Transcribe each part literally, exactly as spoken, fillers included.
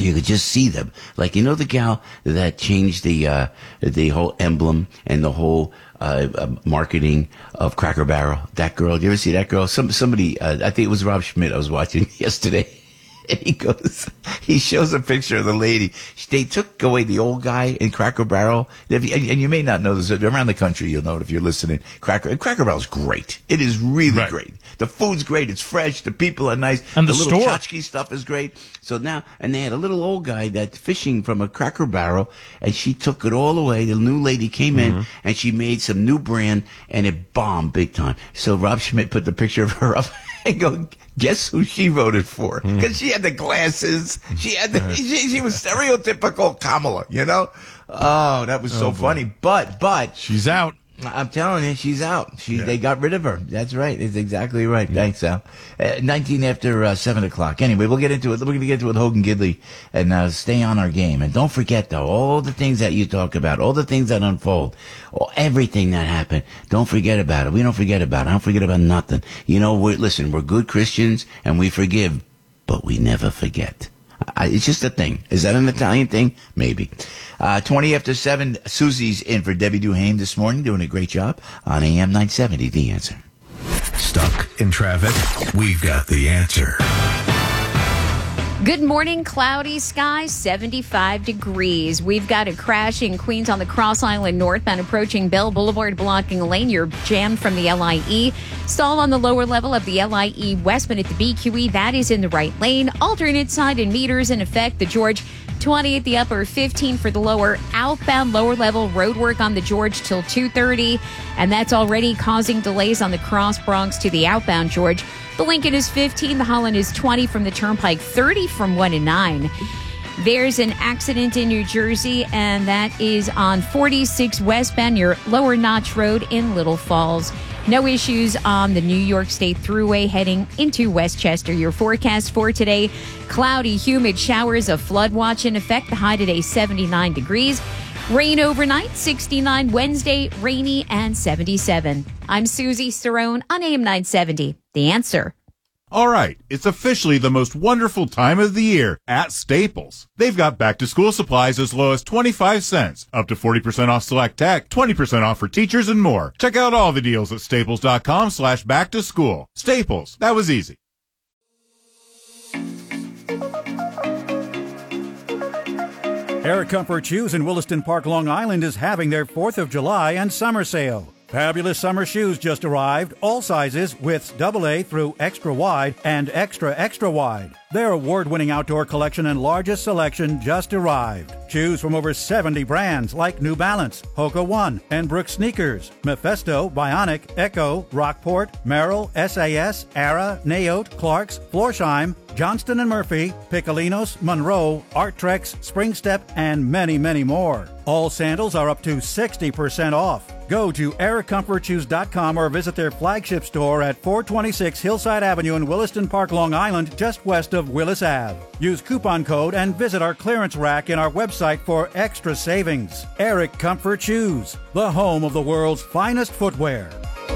You could just see them. Like, you know, the gal that changed the, uh, the whole emblem and the whole, uh, uh, marketing of Cracker Barrel? That girl, you ever see that girl? Some, somebody, uh, I think it was Rob Schmidt I was watching yesterday. And he goes, he shows a picture of the lady. They took away the old guy in Cracker Barrel. And you may not know this. Around the country, you'll know it if you're listening. Cracker, Cracker Barrel's great. It is really right. great. The food's great. It's fresh. The people are nice. And the, the little store. tchotchke stuff is great. So now, and they had a little old guy that's fishing from a Cracker Barrel, and she took it all away. The new lady came mm-hmm. in, and she made some new brand, and it bombed big time. So Rob Schmidt put the picture of her up and go, guess who she voted for? Because she had the glasses. She had the, she, she was stereotypical Kamala, you know? Oh, that was so oh, funny. But, but. She's out. I'm telling you, she's out. She, yeah. They got rid of her. That's right. It's exactly right. Yeah. Thanks, Al. Uh, nineteen after uh, seven o'clock. Anyway, we'll get into it. We're going to get into it with Hogan Gidley and uh, stay on our game. And don't forget, though, all the things that you talk about, all the things that unfold, all, everything that happened, don't forget about it. We don't forget about it. I don't forget about nothing. You know, we're, listen, we're good Christians and we forgive, but we never forget. I, it's just a thing. Is that an Italian thing? Maybe. Uh, twenty after seven, Susie's in for Debbie Duhame this morning, doing a great job on A M nine seventy, The Answer. Stuck in traffic? We've got the answer. Good morning, cloudy skies, seventy-five degrees. We've got a crash in Queens on the Cross Island northbound approaching Bell Boulevard, blocking a lane. You're jammed from the L I E. Stall on the lower level of the L I E westbound at the B Q E. That is in the right lane. Alternate side and meters in effect. The George twenty at the upper, fifteen for the lower. Outbound lower level road work on the George till two thirty. And that's already causing delays on the Cross Bronx to the outbound George. The Lincoln is fifteen. The Holland is twenty from the Turnpike, thirty from one and nine. There's an accident in New Jersey, and that is on forty-six westbound near Lower Notch Road in Little Falls. No issues on the New York State Thruway heading into Westchester. Your forecast for today, cloudy, humid showers, a flood watch in effect. The high today, seventy-nine degrees. Rain overnight, sixty-nine. Wednesday, rainy and seventy-seven. I'm Susie Cerrone on A M nine seventy. The Answer. All right, it's officially the most wonderful time of the year at Staples. They've got back-to-school supplies as low as twenty-five cents, up to forty percent off select tech, twenty percent off for teachers, and more. Check out all the deals at staples.com slash back-to-school. Staples, that was easy. Eric Comfort Shoes in Williston Park, Long Island is having their fourth of July and summer sale. Fabulous summer shoes just arrived, all sizes, widths double A through extra wide and extra extra wide. Their award-winning outdoor collection and largest selection just arrived. Shoes from over seventy brands like New Balance, Hoka One, and Brooks Sneakers, Mephisto, Bionic, Echo, Rockport, Merrill, S A S, Ara, Naote, Clarks, Florsheim, Johnston and Murphy, Piccolinos, Monroe, Arttrex, Springstep, and many, many more. All sandals are up to sixty percent off. Go to eric comfort shoes dot com or visit their flagship store at four twenty-six Hillside Avenue in Williston Park, Long Island, just west of Willis Avenue. Use coupon code and visit our clearance rack in our website for extra savings. Eric Comfort Shoes, the home of the world's finest footwear.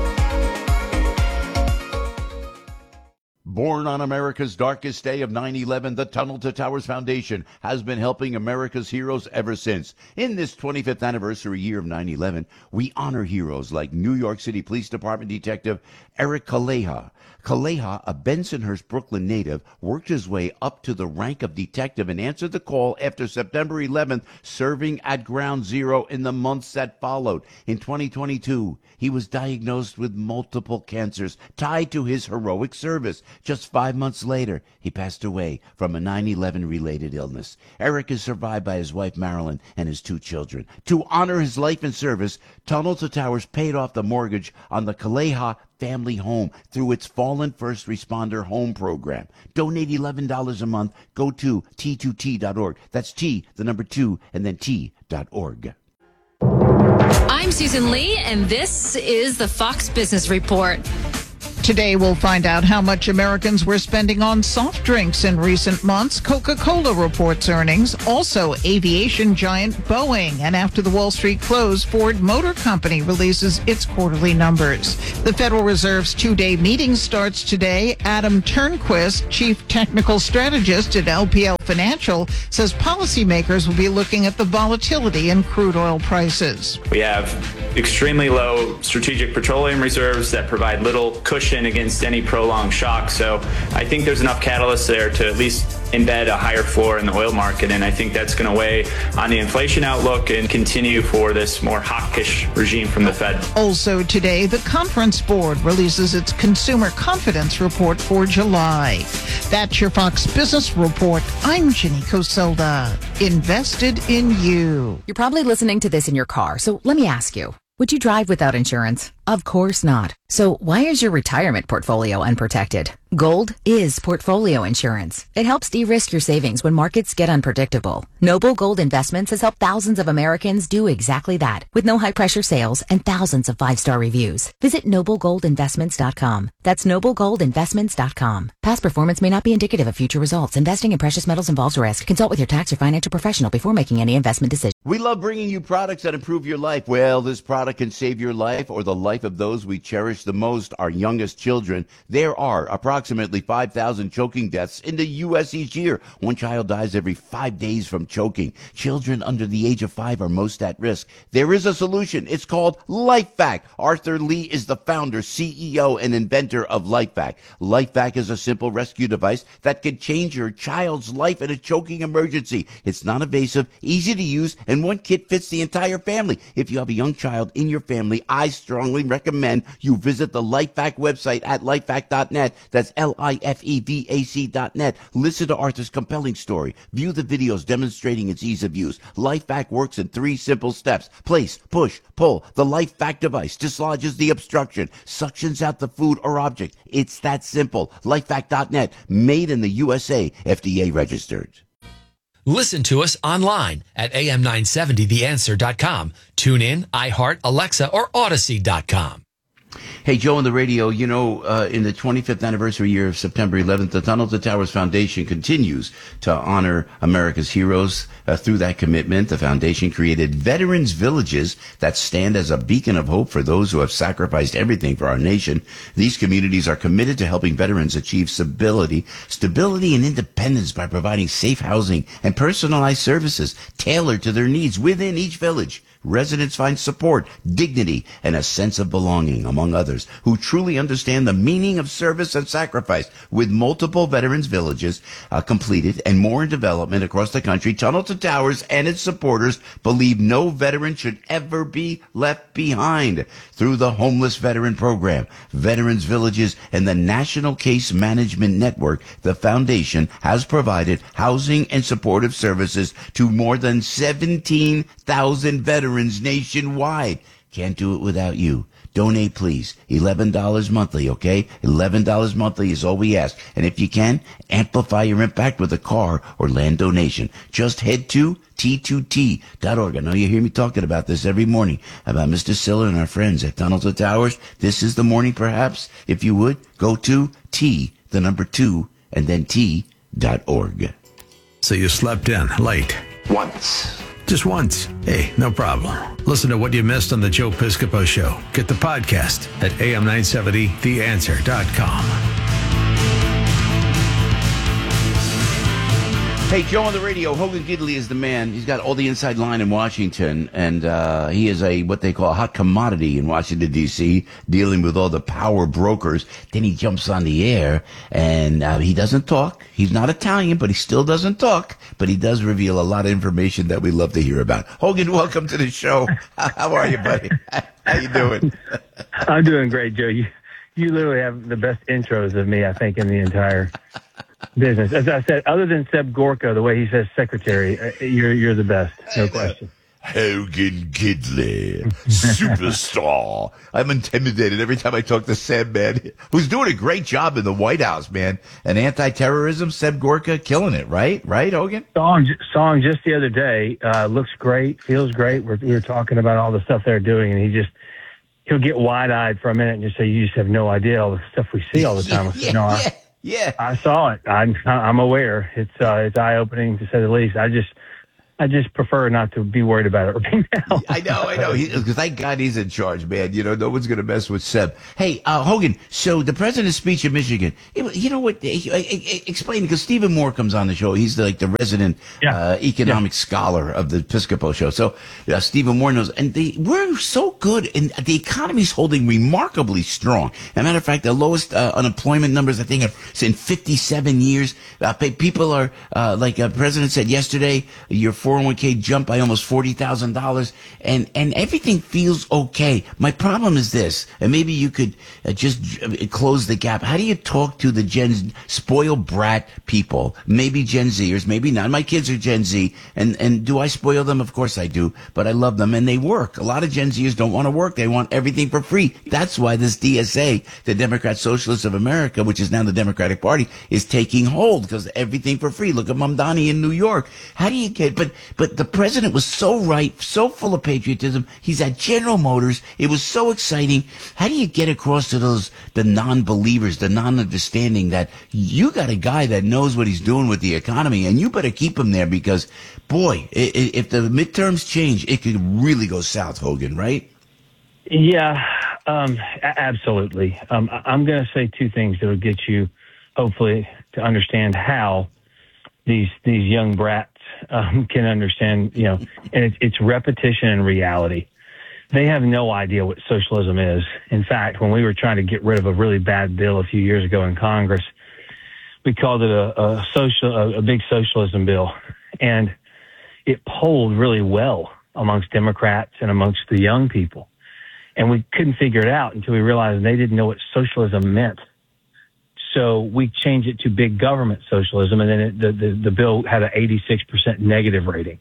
Born on America's darkest day of nine eleven, the Tunnel to Towers Foundation has been helping America's heroes ever since. In this twenty-fifth anniversary year of nine eleven, we honor heroes like New York City Police Department Detective Eric Kaleha. Kaleha, a Bensonhurst, Brooklyn native, worked his way up to the rank of detective and answered the call after September eleventh, serving at Ground Zero in the months that followed. In twenty twenty-two, he was diagnosed with multiple cancers tied to his heroic service. Just five months later, he passed away from a nine eleven related illness. Eric is survived by his wife, Marilyn, and his two children. To honor his life and service, Tunnel to Towers paid off the mortgage on the Kaleha family home through its Fallen First Responder Home Program. Donate eleven dollars a month. Go to T two T dot org. That's T, the number two, and then T dot org. I'm Susan Lee, and this is the Fox Business Report. Today, we'll find out how much Americans were spending on soft drinks in recent months. Coca-Cola reports earnings. Also, aviation giant Boeing. And after the Wall Street close, Ford Motor Company releases its quarterly numbers. The Federal Reserve's two-day meeting starts today. Adam Turnquist, chief technical strategist at L P L Financial says policymakers will be looking at the volatility in crude oil prices. We have extremely low strategic petroleum reserves that provide little cushion against any prolonged shock. So I think there's enough catalysts there to at least embed a higher floor in the oil market. And I think that's going to weigh on the inflation outlook and continue for this more hawkish regime from the Fed. Also today, the Conference Board releases its Consumer Confidence Report for July. That's your Fox Business Report. I'm Ginny Coselda. Invested in you. You're probably listening to this in your car, so let me ask you. Would you drive without insurance? Of course not. So why is your retirement portfolio unprotected? Gold is portfolio insurance. It helps de-risk your savings when markets get unpredictable. Noble Gold Investments has helped thousands of Americans do exactly that with no high-pressure sales and thousands of five-star reviews. Visit noble gold investments dot com. That's noble gold investments dot com. Past performance may not be indicative of future results. Investing in precious metals involves risk. Consult with your tax or financial professional before making any investment decision. We love bringing you products that improve your life. Well, this product can save your life or the life of those we cherish the most, our youngest children. There are approximately five thousand choking deaths in the U S each year. One child dies every five days from choking. Children under the age of five are most at risk. There is a solution. It's called LifeVac. Arthur Lee is the founder, C E O, and inventor of LifeVac. LifeVac is a simple rescue device that can change your child's life in a choking emergency. It's non-invasive, easy to use, and one kit fits the entire family. If you have a young child in your family, I strongly recommend you visit the LifeVac website at lifevac dot net. That's L I F E V A C dot net. Listen to Arthur's compelling story. View the videos demonstrating its ease of use. LifeVac works in three simple steps. Place, push, pull. The LifeVac device dislodges the obstruction, suctions out the food or object. It's that simple. lifevac dot net. Made in the U S A. F D A registered. Listen to us online at A M nine seventy the answer dot com. Tune in, iHeart, Alexa, or Odyssey dot com. Hey, Joe, on the radio, you know, uh, in the twenty-fifth anniversary year of September eleventh, the Tunnel to Towers Foundation continues to honor America's heroes. Uh, through that commitment, the foundation created Veterans Villages that stand as a beacon of hope for those who have sacrificed everything for our nation. These communities are committed to helping veterans achieve stability, stability and independence by providing safe housing and personalized services tailored to their needs within each village. Residents find support, dignity, and a sense of belonging, among others, who truly understand the meaning of service and sacrifice. With multiple veterans villages uh, completed and more in development across the country, Tunnel to Towers and its supporters believe no veteran should ever be left behind. Through the Homeless Veteran Program, Veterans Villages, and the National Case Management Network, the foundation has provided housing and supportive services to more than seventeen thousand veterans nationwide. Can't do it without you. Donate, please. eleven dollars monthly, okay? eleven dollars monthly is all we ask. And if you can, amplify your impact with a car or land donation. Just head to T two T dot org. I know you hear me talking about this every morning, about Mister Siller and our friends at Tunnel to Towers. This is the morning, perhaps. If you would, go to T, the number two, and then T dot org. So you slept in late. Once. Just once. Hey, no problem. Listen to what you missed on the Joe Piscopo Show. Get the podcast at A M nine seventy the answer dot com. Hey, Joe on the radio. Hogan Gidley is the man. He's got all the inside line in Washington, and uh, he is a what they call a hot commodity in Washington, D C, dealing with all the power brokers. Then he jumps on the air, and uh, he doesn't talk. He's not Italian, but he still doesn't talk. But he does reveal a lot of information that we love to hear about. Hogan, welcome to the show. How are you, buddy? How you doing? I'm doing great, Joe. You, you literally have the best intros of me, I think, in the entire business. As I said, other than Seb Gorka, the way he says secretary, you're you're the best, no question. Hogan Gidley, superstar. I'm intimidated every time I talk to Seb, man, who's doing a great job in the White House, man. And anti-terrorism, Seb Gorka, killing it, right? Right, Hogan? Song, song just the other day, uh, looks great, feels great. We're, we were talking about all the stuff they're doing, and he just, he'll get wide-eyed for a minute and just say, you just have no idea all the stuff we see all the time. Yeah, no, yeah, I, yeah. I saw it. I'm, I'm aware. It's, uh, it's eye-opening, to say the least. I just, I just prefer not to be worried about it right now. I know, I know. Because thank God he's in charge, man. You know, no one's going to mess with Seb. Hey, uh, Hogan, so the president's speech in Michigan, you know what? Explain, because Stephen Moore comes on the show. He's the, like the resident yeah. uh, economic yeah. scholar of the Piscopo show. So uh, Stephen Moore knows. And they, we're so good, and the economy's holding remarkably strong. As a matter of fact, the lowest uh, unemployment numbers, I think, are in fifty-seven years. Uh, people are, uh, like the president said yesterday, your four oh one k jumped by almost forty thousand dollars, and, and everything feels okay. My problem is this, and maybe you could uh, just uh, close the gap. How do you talk to the Gen spoiled brat people? Maybe Gen Zers, maybe not. My kids are Gen Z, and, and do I spoil them? Of course I do, but I love them, and they work. A lot of Gen Zers don't want to work. They want everything for free. That's why this D S A, the Democrat Socialists of America, which is now the Democratic Party, is taking hold, because everything for free. Look at Mamdani in New York. How do you get, but, but the president was so right, so full of patriotism. He's at General Motors. It was so exciting. How do you get across to those, the non-believers, the non-understanding that you got a guy that knows what he's doing with the economy, and you better keep him there, because, boy, if the midterms change, it could really go south, Hogan, right? Yeah, um, absolutely. Um, I'm going to say two things that will get you, hopefully, to understand how these these young brats um, can understand, you know, and it's, it's repetition and reality. They have no idea what socialism is. In fact, when we were trying to get rid of a really bad bill a few years ago in Congress, we called it a, a social, a, a big socialism bill, and it polled really well amongst Democrats and amongst the young people. And we couldn't figure it out until we realized they didn't know what socialism meant. So we changed it to big government socialism, and then it, the, the, the bill had an eighty-six percent negative rating.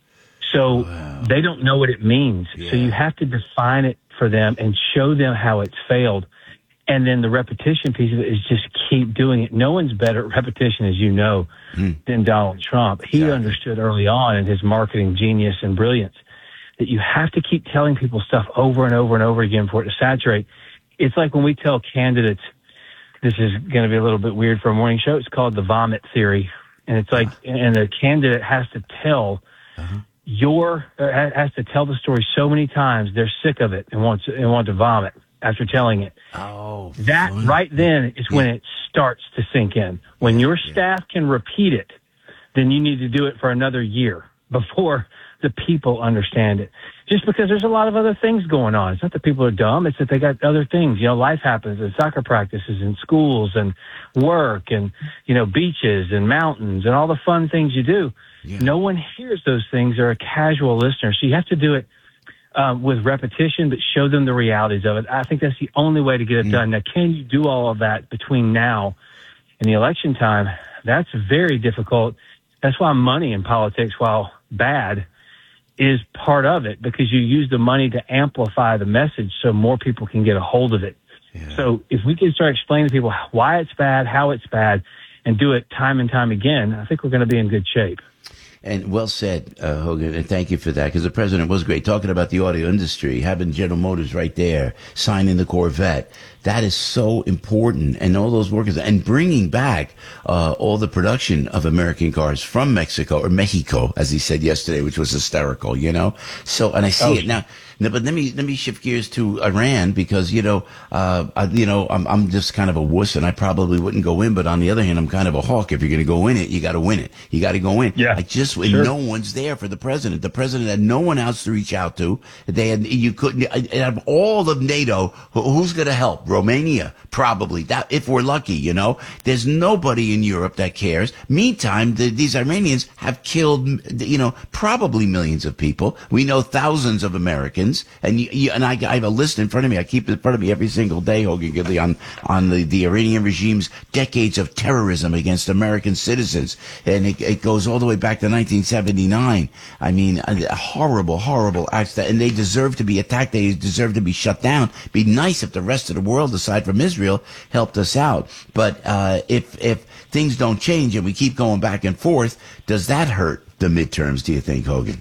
So wow. They don't know what it means. Yeah. So you have to define it for them and show them how it's failed. And then the repetition piece of it is just keep doing it. No one's better at repetition, as you know, mm. than Donald Trump. He exactly. understood early on in his marketing genius and brilliance that you have to keep telling people stuff over and over and over again for it to saturate. It's like when we tell candidates, this is going to be a little bit weird for a morning show. It's called the vomit theory. And it's like, and the candidate has to tell uh-huh. your, uh, has to tell the story so many times they're sick of it and want to, and want to vomit after telling it. Oh, that fun. Right then is yeah. when it starts to sink in. When your staff yeah. can repeat it, then you need to do it for another year before the people understand it. Just because there's a lot of other things going on. It's not that people are dumb. It's that they got other things. You know, life happens in soccer practices and schools and work and, you know, beaches and mountains and all the fun things you do. Yeah. No one hears those things. They're a casual listener. So you have to do it um, with repetition, but show them the realities of it. I think that's the only way to get it mm. done. Now, can you do all of that between now and the election time? That's very difficult. That's why money in politics, while bad, is part of it, because you use the money to amplify the message so more people can get a hold of it. Yeah. So if we can start explaining to people why it's bad, how it's bad, and do it time and time again, I think we're going to be in good shape. And well said, uh, Hogan, and thank you for that, because the president was great talking about the auto industry, having General Motors right there, signing the Corvette. That is so important, and all those workers, and bringing back uh, all the production of American cars from Mexico, or Mexico, as he said yesterday, which was hysterical, you know? So, and I see oh. it now. No, but let me let me shift gears to Iran, because you know, uh, I, you know, I'm I'm just kind of a wuss, and I probably wouldn't go in. But on the other hand, I'm kind of a hawk. If you're going to go in it, you got to win it. You got to go in. Yeah. I just sure. no one's there for the president. The president had no one else to reach out to. They had you couldn't. Out of all of NATO, who's going to help? Romania, probably. That if we're lucky, you know. There's nobody in Europe that cares. Meantime, the, these Iranians have killed, you know, probably millions of people. We know thousands of Americans. And you, you, and I, I have a list in front of me. I keep it in front of me every single day, Hogan Gidley, on on the, the Iranian regime's decades of terrorism against American citizens, and it, it goes all the way back to nineteen seventy-nine. I mean, a horrible, horrible acts that, and they deserve to be attacked. They deserve to be shut down. It'd be nice if the rest of the world, aside from Israel, helped us out. But uh, if if things don't change and we keep going back and forth, does that hurt the midterms? Do you think, Hogan?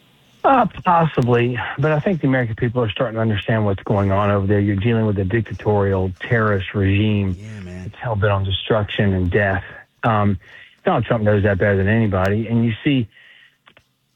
Uh, possibly, but I think the American people are starting to understand what's going on over there. You're dealing with a dictatorial terrorist regime. Yeah, man. It's hell-bent on destruction and death. Um, Donald Trump knows that better than anybody. And you see,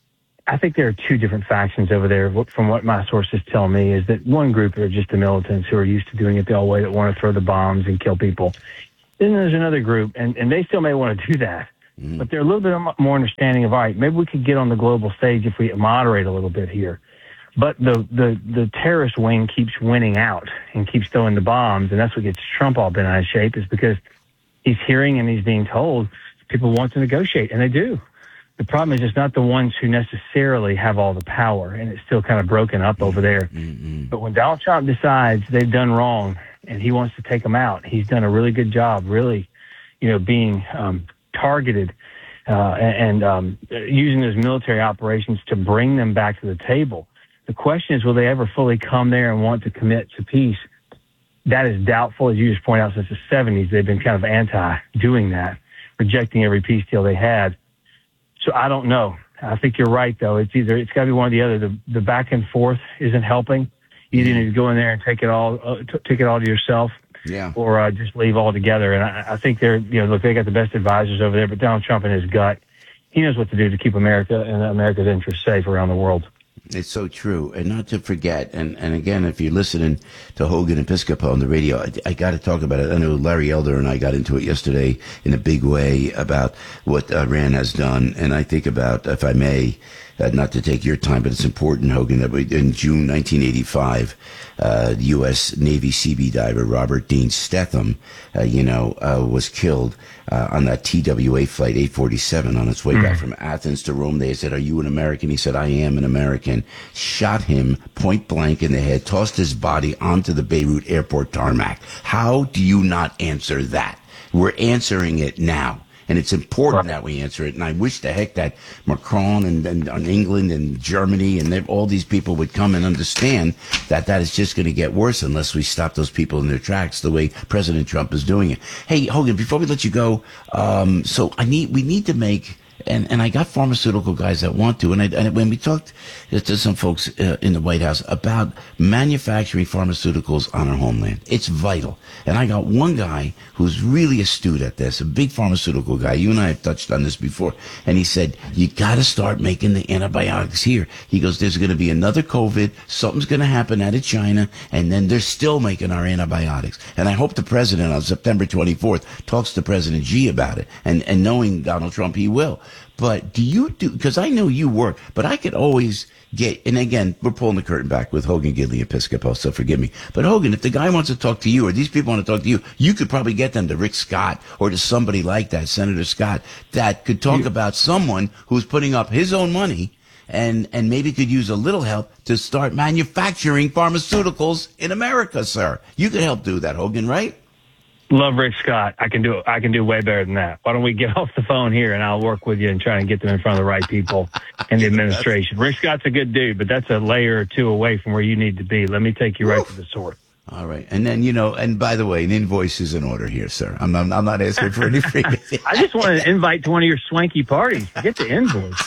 I think there are two different factions over there. From what my sources tell me, is that one group are just the militants who are used to doing it the old way, that want to throw the bombs and kill people. Then there's another group, and, and they still may want to do that, mm. but they're a little bit more understanding of, all right, maybe we could get on the global stage if we moderate a little bit here. But the, the, the terrorist wing keeps winning out and keeps throwing the bombs, and that's what gets Trump all bent out of shape, is because he's hearing and he's being told people want to negotiate, and they do. The problem is it's not the ones who necessarily have all the power, and it's still kind of broken up over there. Mm-hmm. But when Donald Trump decides they've done wrong and he wants to take them out, he's done a really good job, really, you know, being um, targeted uh, and um, using those military operations to bring them back to the table. The question is, will they ever fully come there and want to commit to peace? That is doubtful. As you just pointed out, since the seventies, they've been kind of anti-doing that, rejecting every peace deal they had. So I don't know. I think you're right, though. It's either, it's got to be one or the other. The, the back and forth isn't helping. You either need to go in there and take it all, uh, t- take it all to yourself, yeah, or uh, just leave altogether. And I, I think they're, you know, look, they got the best advisors over there, but Donald Trump in his gut, he knows what to do to keep America and America's interests safe around the world. It's so true. And not to forget, and, and again, if you're listening to Hogan and Piscopo on the radio, I, I got to talk about it. I know Larry Elder and I got into it yesterday in a big way about what Iran has done. And I think about, if I may, uh, not to take your time, but it's important, Hogan, that we, in June nineteen eighty-five, uh, the U S Navy C B diver Robert Dean Stetham, uh, you know, uh, was killed uh, on that T W A flight eight forty-seven on its way mm. back from Athens to Rome. They said, "Are you an American?" He said, "I am an American." Shot him point blank in the head, tossed his body onto the Beirut airport tarmac. How do you not answer that? We're answering it now. And it's important that we answer it. And I wish the heck that Macron and, and, and England and Germany and all these people would come and understand that that is just going to get worse unless we stop those people in their tracks the way President Trump is doing it. Hey, Hogan, before we let you go, um, so I need we need to make. And, and I got pharmaceutical guys that want to. And, I, and when we talked to some folks uh, in the White House about manufacturing pharmaceuticals on our homeland, it's vital. And I got one guy who's really astute at this, a big pharmaceutical guy. You and I have touched on this before. And he said, you got to start making the antibiotics here. He goes, there's going to be another COVID. Something's going to happen out of China. And then they're still making our antibiotics. And I hope the president on September twenty-fourth talks to President Xi about it. And, and knowing Donald Trump, he will. But do you do, because I know you work, but I could always get, and again, we're pulling the curtain back with Hogan, Gidley, and Piscopo, so forgive me. But Hogan, if the guy wants to talk to you, or these people want to talk to you, you could probably get them to Rick Scott or to somebody like that, Senator Scott, that could talk you, about someone who's putting up his own money and, and maybe could use a little help to start manufacturing pharmaceuticals in America, sir. You could help do that, Hogan, right? Love Rick Scott. I can do it. I can do way better than that. Why don't we get off the phone here and I'll work with you and try and get them in front of the right people in the administration. Rick Scott's a good dude, but that's a layer or two away from where you need to be. Let me take you right Oof. to the source. All right. And then, you know, and by the way, an invoice is in order here, sir. I'm, I'm, I'm not asking for any free. I just want an invite to one of your swanky parties. Get the invoice.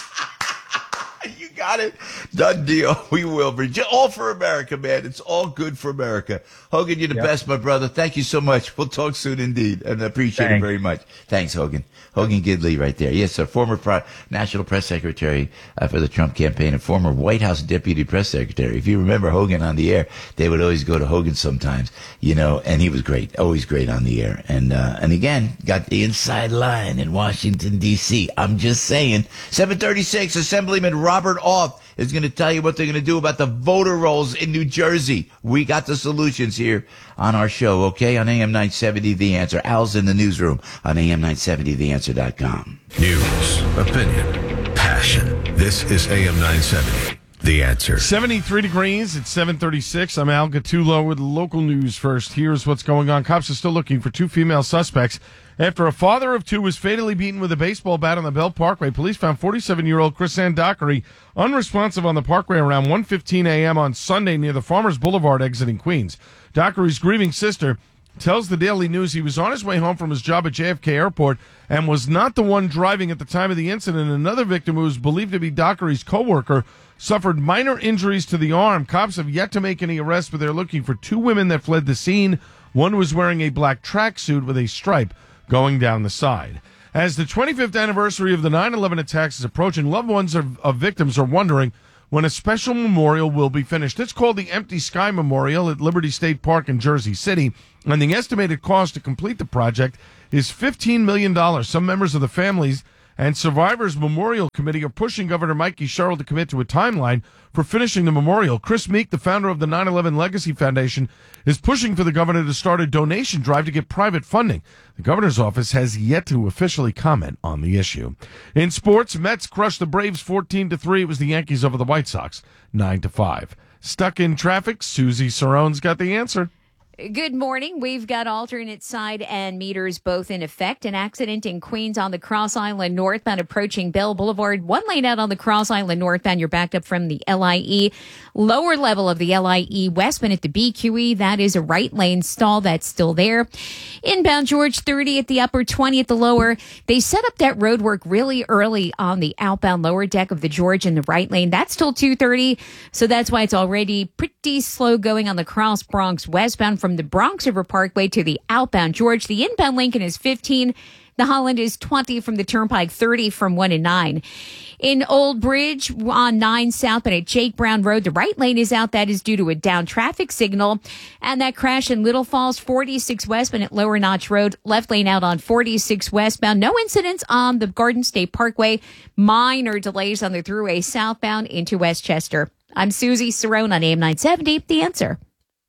Got it. Done deal. We will. All for America, man. It's all good for America. Hogan, you're the yep. best, my brother. Thank you so much. We'll talk soon indeed. And I appreciate Thanks. it very much. Thanks, Hogan. Hogan Gidley right there. Yes, sir. Former Pro- National Press Secretary uh, for the Trump campaign and former White House Deputy Press Secretary. If you remember Hogan on the air, they would always go to Hogan sometimes, you know, and he was great. Always great on the air. And, uh, and again, got the inside line in Washington, D C. I'm just saying. seven thirty-six, Assemblyman Robert Off is going to tell you what they're going to do about the voter rolls in New Jersey. We got the solutions here on our show, okay? On A M nine seventy, The Answer. Al's in the newsroom on A M nine seventy the answer dot com. News, opinion, passion. This is A M nine seventy, The Answer. seventy-three degrees at seven thirty-six. I'm Al Gattulo with local news first. Here's what's going on. Cops are still looking for two female suspects after a father of two was fatally beaten with a baseball bat on the Bell Parkway. Police found forty-seven-year-old Chris Dockery unresponsive on the parkway around one fifteen a.m. on Sunday near the Farmers Boulevard exit in Queens. Dockery's grieving sister tells the Daily News he was on his way home from his job at J F K Airport and was not the one driving at the time of the incident. Another victim, who was believed to be Dockery's coworker, suffered minor injuries to the arm. Cops have yet to make any arrests, but they're looking for two women that fled the scene. One was wearing a black tracksuit with a stripe going down the side. As the twenty-fifth anniversary of the nine eleven attacks is approaching, loved ones of, of victims are wondering when a special memorial will be finished. It's called the Empty Sky Memorial at Liberty State Park in Jersey City, and the estimated cost to complete the project is fifteen million dollars. Some members of the families and Survivors Memorial Committee are pushing Governor Mikey Sherrill to commit to a timeline for finishing the memorial. Chris Meek, the founder of the nine eleven Legacy Foundation, is pushing for the governor to start a donation drive to get private funding. The governor's office has yet to officially comment on the issue. In sports, Mets crushed the Braves fourteen to three. It was the Yankees over the White Sox nine to five. Stuck in traffic, Susie Sarone's got the answer. Good morning. We've got alternate side and meters both in effect. An accident in Queens on the Cross Island northbound approaching Bell Boulevard. One lane out on the Cross Island northbound. You're backed up from the L I E. Lower level of the L I E westbound at the B Q E. That is a right lane stall that's still there. Inbound George thirty at the upper, twenty at the lower. They set up that road work really early on the outbound lower deck of the George in the right lane. That's till two thirty. So that's why it's already pretty slow going on the Cross Bronx westbound from From the Bronx River Parkway to the outbound George. The inbound Lincoln is fifteen. The Holland is twenty from the Turnpike, thirty from one and nine. In Old Bridge on nine southbound at Jake Brown Road, the right lane is out. That is due to a down traffic signal. And that crash in Little Falls, forty-six westbound at Lower Notch Road, left lane out on forty-six westbound. No incidents on the Garden State Parkway. Minor delays on the Thruway southbound into Westchester. I'm Susie Cerrone on A M nine seventy. The Answer.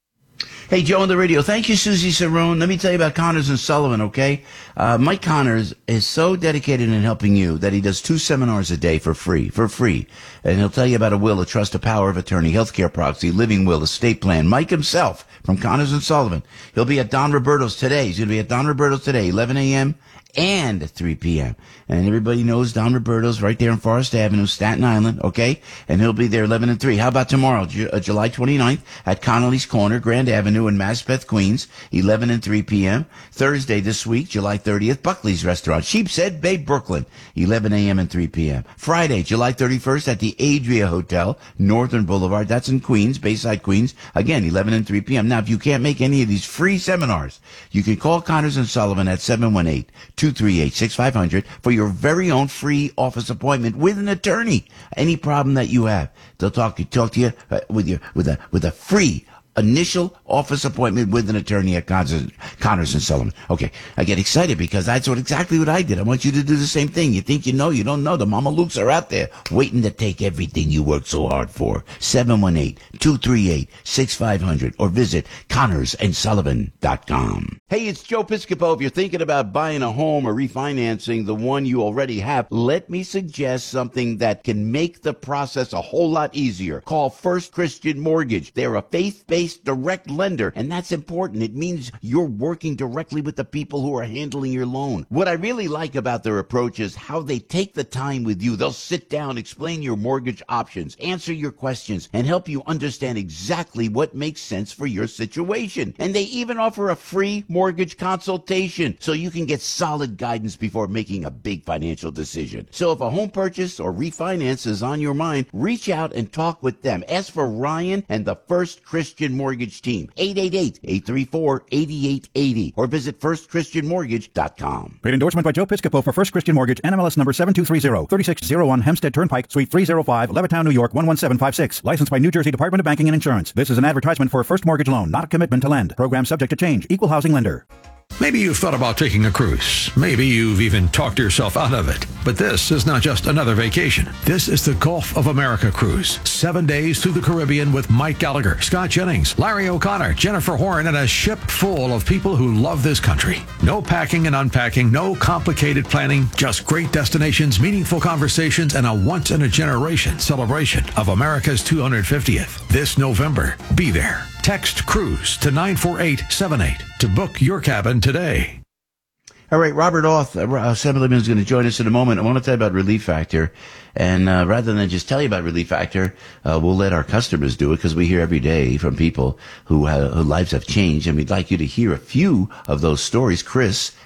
Hey, Joe on the radio. Thank you, Susie Cerrone. Let me tell you about Connors and Sullivan, okay? Uh, Mike Connors is so dedicated in helping you that he does two seminars a day for free, for free. And he'll tell you about a will, a trust, a power of attorney, healthcare proxy, living will, estate plan. Mike himself from Connors and Sullivan. He'll be at Don Roberto's today. He's going to be at Don Roberto's today, eleven a.m. and three p.m. And everybody knows Don Roberto's right there on Forest Avenue, Staten Island, okay? And he'll be there eleven and three. How about tomorrow, Ju- uh, July twenty-ninth at Connolly's Corner, Grand Avenue in Maspeth, Queens, eleven and three p.m. Thursday this week, July thirtieth, Buckley's Restaurant, Sheepshead Bay, Brooklyn, eleven a.m. and three p.m. Friday, July thirty-first at the Adria Hotel, Northern Boulevard. That's in Queens, Bayside, Queens. Again, eleven and three p.m. Now, if you can't make any of these free seminars, you can call Connors and Sullivan at seven one eight, two three eight, six five zero zero for your very own free office appointment with an attorney. Any problem that you have, they'll talk, talk to you uh, with your, with a, with a free initial office appointment with an attorney at Connors, Connors and Sullivan. Okay, I get excited because that's what exactly what I did. I want you to do the same thing. You think you know, you don't know. The Mama Lukes are out there waiting to take everything you worked so hard for. seven one eight, two three eight, six five zero zero or visit connors and sullivan dot com. Hey, it's Joe Piscopo. If you're thinking about buying a home or refinancing the one you already have, let me suggest something that can make the process a whole lot easier. Call First Christian Mortgage. They're a faith-based direct lender, and that's important. It means you're working directly with the people who are handling your loan. What I really like about their approach is how they take the time with you. They'll sit down, explain your mortgage options, answer your questions, and help you understand exactly what makes sense for your situation. And they even offer a free mortgage consultation so you can get solid guidance before making a big financial decision. So if a home purchase or refinance is on your mind, reach out and talk with them. Ask for Ryan and the First Christian Mortgage team, eight eight eight, eight three four, eight eight eight zero, or visit first christian mortgage dot com. Paid endorsement by Joe Piscopo for First Christian Mortgage, N M L S number seven two three zero, thirty-six oh one Hempstead Turnpike, Suite three oh five, Levittown, New York one one seven five six. Licensed by New Jersey Department of Banking and Insurance. This is an advertisement for a first mortgage loan, not a commitment to lend. Program subject to change. Equal housing lender. Maybe you've thought about taking a cruise. Maybe you've even talked yourself out of it. But this is not just another vacation. This is the Gulf of America cruise. Seven days through the Caribbean with Mike Gallagher, Scott Jennings, Larry O'Connor, Jennifer Horn, and a ship full of people who love this country. No packing and unpacking, no complicated planning, just great destinations, meaningful conversations, and a once-in-a-generation celebration of America's two hundred fiftieth. This November, be there. Text CRUISE to nine four eight seven eight to book your cabin today. All right, Robert Auth, uh, Assemblyman, is going to join us in a moment. I want to tell you about Relief Factor. And uh, rather than just tell you about Relief Factor, uh, we'll let our customers do it because we hear every day from people who have, whose lives have changed. And we'd like you to hear a few of those stories. Chris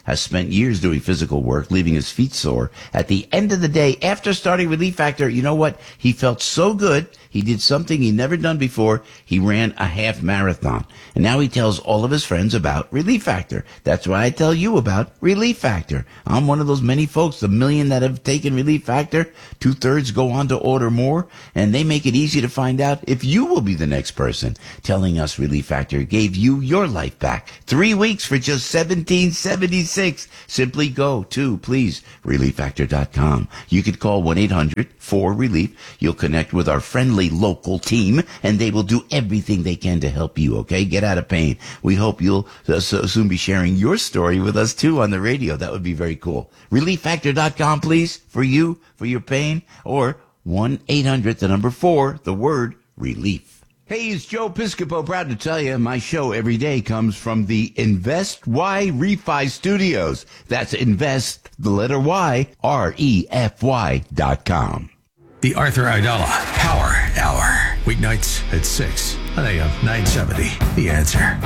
has spent years doing physical work, leaving his feet sore. At the end of the day, after starting Relief Factor, you know what? He felt so good. He did something he never done before. He ran a half marathon. And now he tells all of his friends about Relief Factor. That's why I tell you about Relief Factor. I'm one of those many folks, the million that have taken Relief Factor. Two-thirds go on to order more, and they make it easy to find out if you will be the next person. Telling us Relief Factor gave you your life back. Three weeks for just seventeen seventy-six. Simply go to, please, relief factor dot com. You could call one eight hundred four relief. You'll connect with our friendly local team, and they will do everything they can to help you, okay? Get out of pain. We hope you'll uh, so soon be sharing your story with us, too, on the radio. That would be very cool. relief factor dot com, please, for you, for your pain, or one eight hundred, the number four, the word relief. Hey, it's Joe Piscopo, proud to tell you my show every day comes from the Invest Y Refi Studios. That's Invest, the letter Y, R E F Y dot com. The Arthur Aidala Power Hour. Weeknights at six on A M nine seventy. The Answer.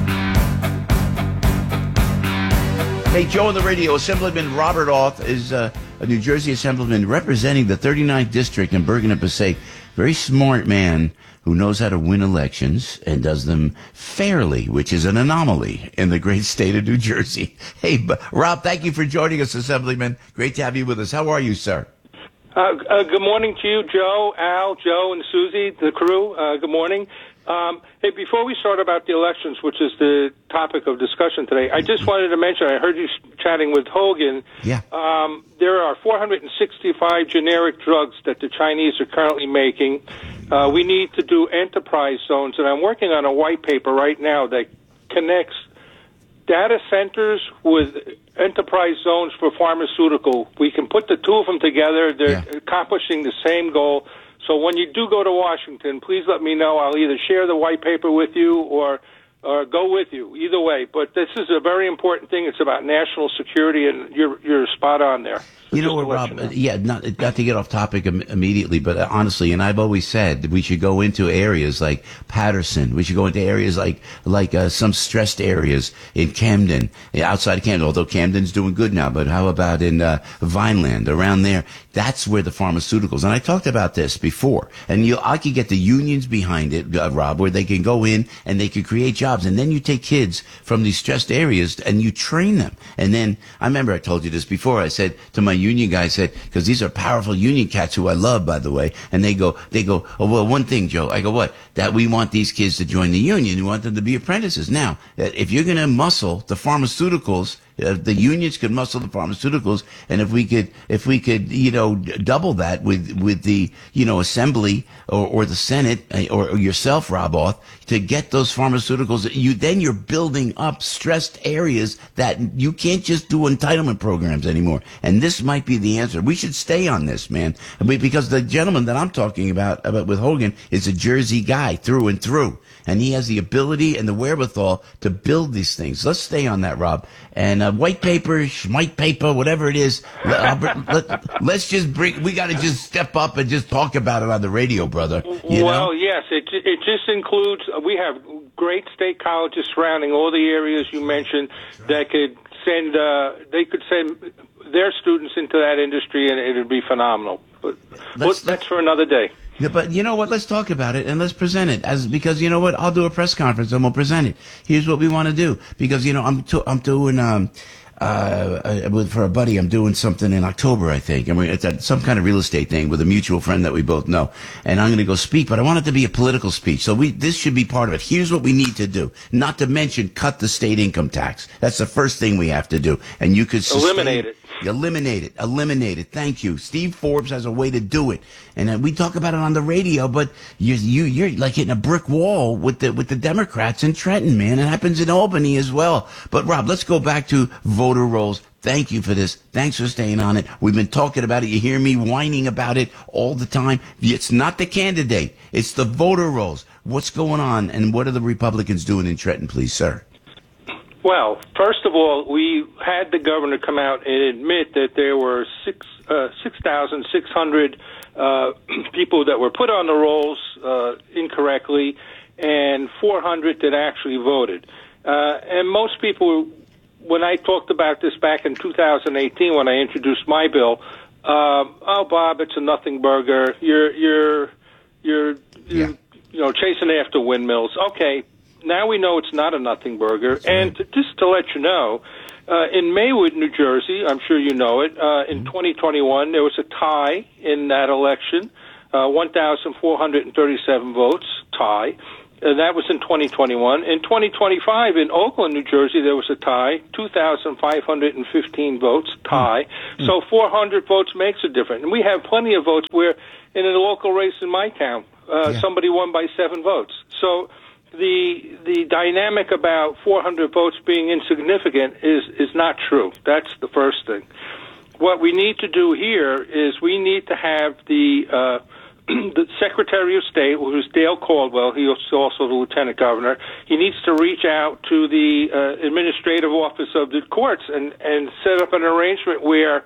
Hey, Joe on the radio. Assemblyman Robert Auth is uh, a New Jersey Assemblyman representing the thirty-ninth District in Bergen and Passaic. Very smart man who knows how to win elections and does them fairly, which is an anomaly in the great state of New Jersey. Hey, Rob, thank you for joining us, Assemblyman. Great to have you with us. How are you, sir? Uh, uh, good morning to you, Joe, Al, Joe, and Susie, the crew. Uh, good morning. Um, hey, before we start about the elections, which is the topic of discussion today, I just wanted to mention, I heard you chatting with Hogan. Yeah. Um, there are four hundred sixty-five generic drugs that the Chinese are currently making. Uh, we need to do enterprise zones, and I'm working on a white paper right now that connects data centers with enterprise zones for pharmaceutical. We can put the two of them together. They're yeah. accomplishing the same goal. So when you do go to Washington, please let me know. I'll either share the white paper with you or or go with you. Either way. But this is a very important thing. It's about national security, and you're you're spot on there. So you know what, Rob? You know. Yeah, not not to get off topic im- immediately, but uh, honestly, and I've always said that we should go into areas like Patterson. We should go into areas like like uh, some stressed areas in Camden, outside of Camden. Although Camden's doing good now, but how about in uh, Vineland, around there? That's where the pharmaceuticals. And I talked about this before, and you, I could get the unions behind it, uh, Rob, where they can go in and they can create jobs, and then you take kids from these stressed areas and you train them. And then I remember I told you this before. I said to my union guy, I said, because these are powerful union cats who I love, by the way, and they go, they go, oh, well, one thing, Joe. I go, what? That we want these kids to join the union. We want them to be apprentices. Now, if you're going to muscle the pharmaceuticals, Uh, the unions could muscle the pharmaceuticals, and if we could, if we could, you know, double that with with the, you know, Assembly or, or the Senate or, or yourself, Rob Auth, to get those pharmaceuticals, you then you're building up stressed areas that you can't just do entitlement programs anymore. And this might be the answer. We should stay on this, man, because the gentleman that I'm talking about about with Hogan is a Jersey guy through and through, and he has the ability and the wherewithal to build these things. Let's stay on that, Rob. And uh, white paper, white paper, whatever it is, let, let, let's just bring. We got to just step up and just talk about it on the radio, brother. You well, know? yes, it it just includes. We have great state colleges surrounding all the areas you mentioned that could send. Uh, they could send their students into that industry, and it would be phenomenal. But let's, that's for another day. Yeah, but you know what? Let's talk about it and let's present it as because you know what? I'll do a press conference and we'll present it. Here's what we want to do because you know I'm to, I'm doing um uh with, for a buddy I'm doing something in October I think and we it's a, some kind of real estate thing with a mutual friend that we both know and I'm going to go speak but I want it to be a political speech so we this should be part of it. Here's what we need to do. Not to mention cut the state income tax. That's the first thing we have to do and you could sustain, eliminate it. Eliminate it. Eliminate it. Thank you. Steve Forbes has a way to do it. And uh, we talk about it on the radio, but you, you, you're like hitting a brick wall with the, with the Democrats in Trenton, man. It happens in Albany as well. But Rob, let's go back to voter rolls. Thank you for this. Thanks for staying on it. We've been talking about it. You hear me whining about it all the time. It's not the candidate. It's the voter rolls. What's going on and what are the Republicans doing in Trenton, please, sir? Well, first of all, we had the governor come out and admit that there were six uh, six thousand six hundred uh, people that were put on the rolls uh, incorrectly, and four hundred that actually voted. Uh, and most people when I talked about this back in two thousand eighteen when I introduced my bill, um, oh, Bob, it's a nothing burger. You're you're you're, you're yeah. you know chasing after windmills. Okay, now we know it's not a nothing burger. That's and right. to, just to let you know, uh, in Maywood, New Jersey, I'm sure you know it. Uh, in mm-hmm. twenty twenty-one, there was a tie in that election, uh, one thousand four hundred thirty-seven votes tie. Uh, that was in twenty twenty-one. In twenty twenty-five, in Oakland, New Jersey, there was a tie, two thousand five hundred fifteen votes, tie. Mm. So four hundred votes makes a difference. And we have plenty of votes where, in a local race in my town, uh, yeah. somebody won by seven votes. So the the dynamic about four hundred votes being insignificant is, is not true. That's the first thing. What we need to do here is we need to have the... Uh, the Secretary of State, who's Dale Caldwell, he is also the Lieutenant Governor, he needs to reach out to the uh, administrative office of the courts and, and set up an arrangement where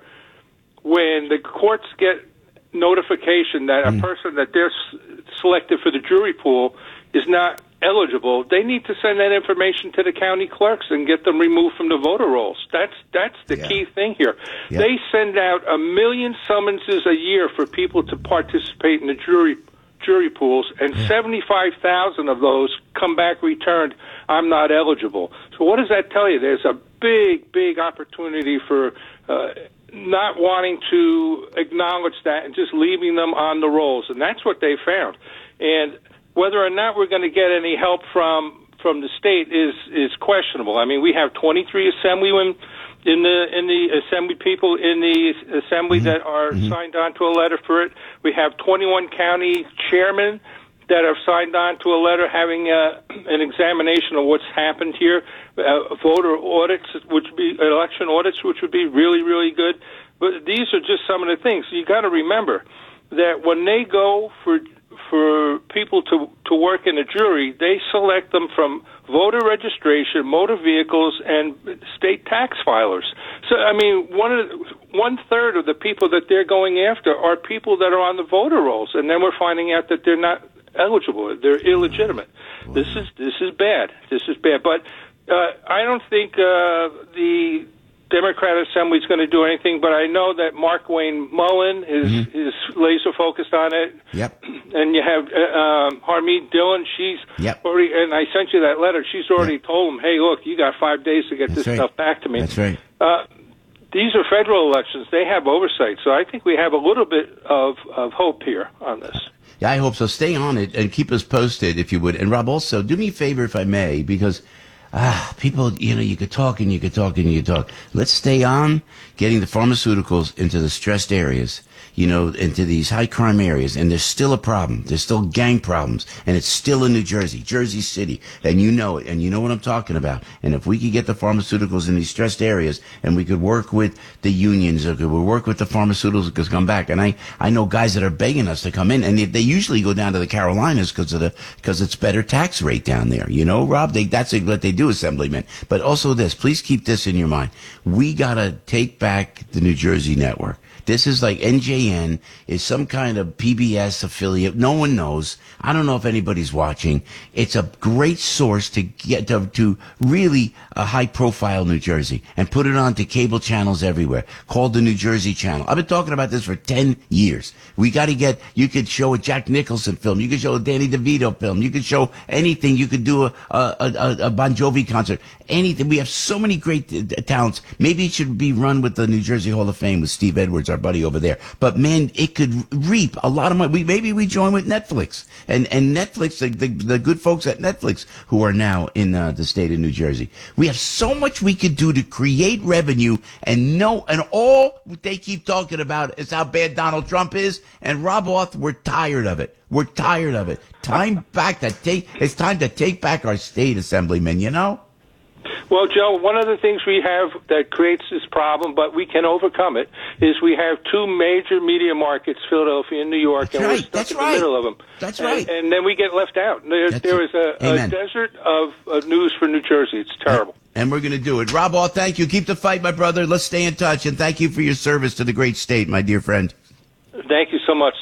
when the courts get notification that a person that they're s- selected for the jury pool is not eligible, they need to send that information to the county clerks and get them removed from the voter rolls. That's that's the yeah. key thing here. Yeah. They send out a million summonses a year for people to participate in the jury jury pools, and yeah. seventy-five thousand of those come back returned, I'm not eligible. So what does that tell you? There's a big, big opportunity for uh, not wanting to acknowledge that and just leaving them on the rolls, and that's what they found. And whether or not we're going to get any help from from the state is is questionable. I mean, we have twenty-three assemblymen in the in the assembly people in the assembly mm-hmm. that are mm-hmm. signed on to a letter for it. We have twenty-one county chairmen that have signed on to a letter having uh, an examination of what's happened here. Uh, voter audits, which would be election audits, which would be really really good. But these are just some of the things. You got to remember that when they go for for people to, to work in a jury, they select them from voter registration, motor vehicles, and state tax filers. So, I mean, one of the, one third of the people that they're going after are people that are on the voter rolls, and then we're finding out that they're not eligible, they're illegitimate. This is this is bad. This is bad. But uh, I don't think uh, the Democratic Assembly is going to do anything, but I know that Markwayne Mullen is mm-hmm. is laser focused on it. Yep. And you have uh, um, Harmeet Dillon. She's yep. already, and I sent you that letter. She's already yep. told him, "Hey, look, you got five days to get That's this right. stuff back to me." That's right. Uh, these are federal elections; they have oversight, so I think we have a little bit of of hope here on this. Yeah, I hope so. Stay on it and keep us posted, if you would. And Rob, also do me a favor, if I may, because. Ah, people, you know, you could talk and you could talk and you could talk. Let's stay on getting the pharmaceuticals into the stressed areas, you know, into these high crime areas. And there's still a problem. There's still gang problems. And it's still in New Jersey, Jersey City. And you know it. And you know what I'm talking about. And if we could get the pharmaceuticals in these stressed areas and we could work with the unions or could we work with the pharmaceuticals to come back. And I, I know guys that are begging us to come in and they, they usually go down to the Carolinas because of the, because it's better tax rate down there. You know, Rob, they, that's what they do. Assemblyman, but also this, please keep this in your mind. We gotta take back the New Jersey network. This is like N J N is some kind of P B S affiliate. No one knows. I don't know if anybody's watching. It's a great source to get to, to really a high profile New Jersey and put it on to cable channels everywhere called the New Jersey Channel. I've been talking about this for ten years. We got to get, you could show a Jack Nicholson film. You could show a Danny DeVito film. You could show anything. You could do a, a, a, a Bon Jovi concert. Anything. We have so many great uh, talents. Maybe it should be run with the New Jersey Hall of Fame with Steve Edwards, our buddy over there. But man, it could reap a lot of money. We, maybe we join with Netflix and, and Netflix, the, the, the good folks at Netflix who are now in uh, the state of New Jersey. We have so much we could do to create revenue and no, and all they keep talking about is how bad Donald Trump is. And Rob Roth, we're tired of it. We're tired of it. Time back to take, it's time to take back our state, Assemblyman, you know? Well, Joe, one of the things we have that creates this problem, but we can overcome it, is we have two major media markets, Philadelphia and New York, That's and right. we're stuck That's in right. the middle of them. That's and, right. And then we get left out. There, there is a, a desert of, of news for New Jersey. It's terrible. And we're going to do it. Rob All, thank you. Keep the fight, my brother. Let's stay in touch, and thank you for your service to the great state, my dear friend. Thank you so much, sir.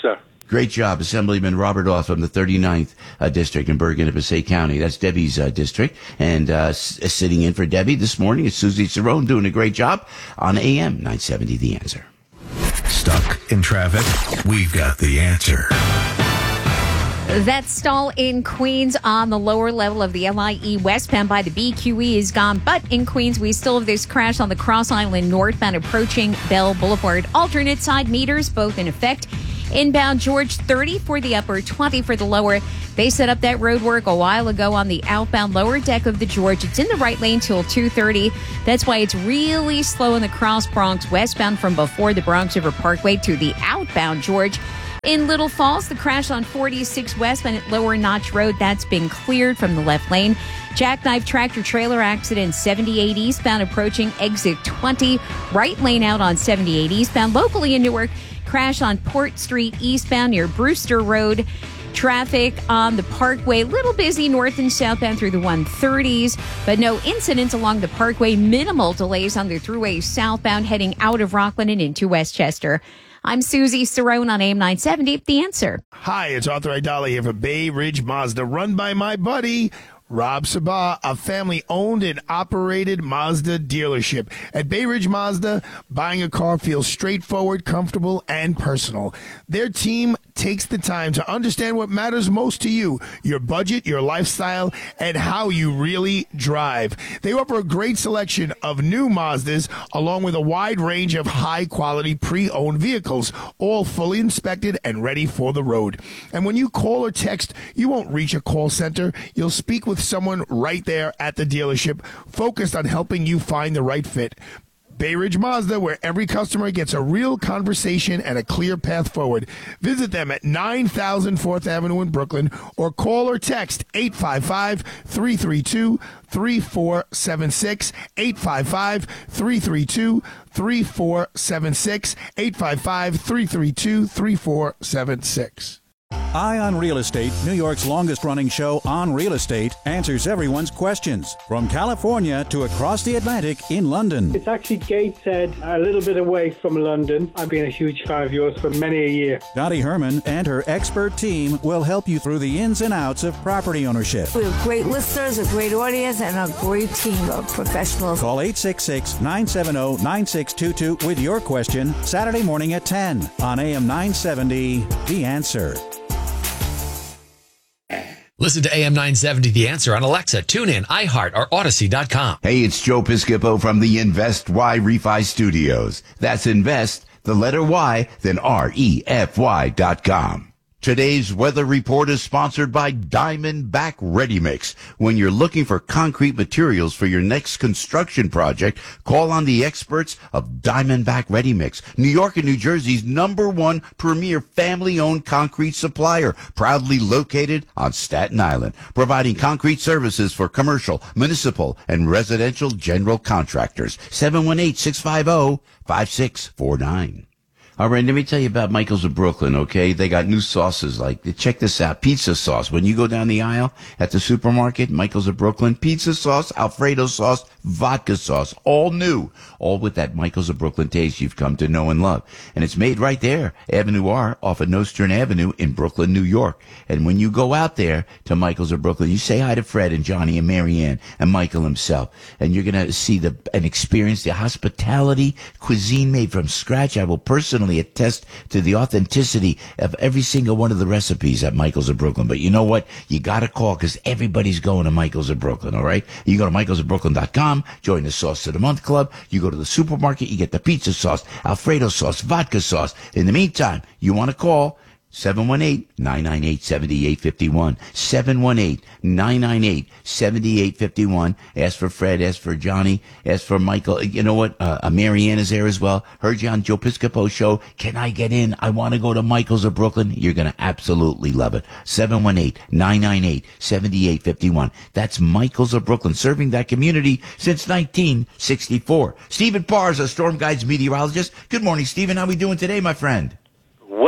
Great job, Assemblyman Robert Oth from the thirty-ninth uh, District in Bergen and Passaic County. That's Debbie's uh, district. And uh, s- sitting in for Debbie this morning is Susie Cerrone doing a great job on A M nine seventy The Answer. Stuck in traffic? We've got the answer. That stall in Queens on the lower level of the L I E westbound by the B Q E is gone. But in Queens, we still have this crash on the Cross Island northbound approaching Bell Boulevard. Alternate side meters both in effect. Inbound George thirty for the upper, twenty for the lower. They set up that road work a while ago on the outbound lower deck of the George. It's in the right lane till two thirty. That's why it's really slow in the Cross Bronx westbound from before the Bronx River Parkway to the outbound George. In Little Falls, the crash on forty-six westbound at Lower Notch Road, that's been cleared from the left lane. Jackknife tractor trailer accident seventy-eight eastbound approaching exit twenty. Right lane out on seventy-eight eastbound. Locally in Newark, crash on Port Street eastbound near Brewster Road. Traffic on the Parkway, little busy north and southbound through the one thirties, but no incidents along the Parkway. Minimal delays on the thruway southbound heading out of Rockland and into Westchester. I'm Susie Cerrone on A M nine seventy, The Answer. Hi, it's Arthur Idali here for Bay Ridge Mazda, run by my buddy Rob Sabah, a family-owned and operated Mazda dealership. At Bay Ridge Mazda, buying a car feels straightforward, comfortable, and personal. Their team takes the time to understand what matters most to you, your budget, your lifestyle, and how you really drive. They offer a great selection of new Mazdas, along with a wide range of high-quality pre-owned vehicles, all fully inspected and ready for the road. And when you call or text, you won't reach a call center. You'll speak with someone right there at the dealership, focused on helping you find the right fit. Bay Ridge Mazda, where every customer gets a real conversation and a clear path forward. Visit them at nine thousand fourth Avenue in Brooklyn, or call or text eight five five, three three two, three four seven six, eight five five, three three two, three four seven six, eight five five, three three two, three four seven six. Eye on Real Estate, New York's longest-running show on real estate, answers everyone's questions. From California to across the Atlantic in London. It's actually Gateshead, a little bit away from London. I've been a huge fan of yours for many a year. Dottie Herman and her expert team will help you through the ins and outs of property ownership. We have great listeners, a great audience, and a great team of professionals. Call eight six six, nine seven zero, nine six two two with your question Saturday morning at ten on A M nine seventy, The Answer. Listen to A M nine seventy The Answer on Alexa, TuneIn, iHeart, or Odyssey dot com. Hey, it's Joe Piscopo from the Invest Y Refi Studios. That's Invest, the letter Y, then R E F Y dot com. Today's weather report is sponsored by Diamondback Ready Mix. When you're looking for concrete materials for your next construction project, call on the experts of Diamondback Ready Mix, New York and New Jersey's number one premier family-owned concrete supplier, proudly located on Staten Island, providing concrete services for commercial, municipal, and residential general contractors. seven one eight, six five zero, five six four nine. All right, let me tell you about Michael's of Brooklyn, okay? They got new sauces like, check this out, pizza sauce. When you go down the aisle at the supermarket, Michael's of Brooklyn, pizza sauce, Alfredo sauce, vodka sauce, all new. All with that Michael's of Brooklyn taste you've come to know and love. And it's made right there, Avenue R, off of Nostrand Avenue in Brooklyn, New York. And when you go out there to Michael's of Brooklyn, you say hi to Fred and Johnny and Marianne and Michael himself. And you're going to see the and experience the hospitality cuisine made from scratch. I will personally attest to the authenticity of every single one of the recipes at Michael's of Brooklyn. But you know what? You got to call because everybody's going to Michael's of Brooklyn, all right? You go to michaels of brooklyn dot com, join the Sauce of the Month Club. You go to the supermarket, you get the pizza sauce, Alfredo sauce, vodka sauce. In the meantime, you want to call seven one eight, nine nine eight, seven eight five one. seven one eight, nine nine eight, seven eight five one. Ask for Fred, ask for Johnny, ask for Michael. You know what? Uh, Marianne is there as well. Heard you on Joe Piscopo show. Can I get in? I want to go to Michael's of Brooklyn. You're going to absolutely love it. seven one eight, nine nine eight, seven eight five one. That's Michael's of Brooklyn, serving that community since nineteen sixty-four. Stephen Parr is a Storm Guides meteorologist. Good morning, Stephen. How are we doing today, my friend?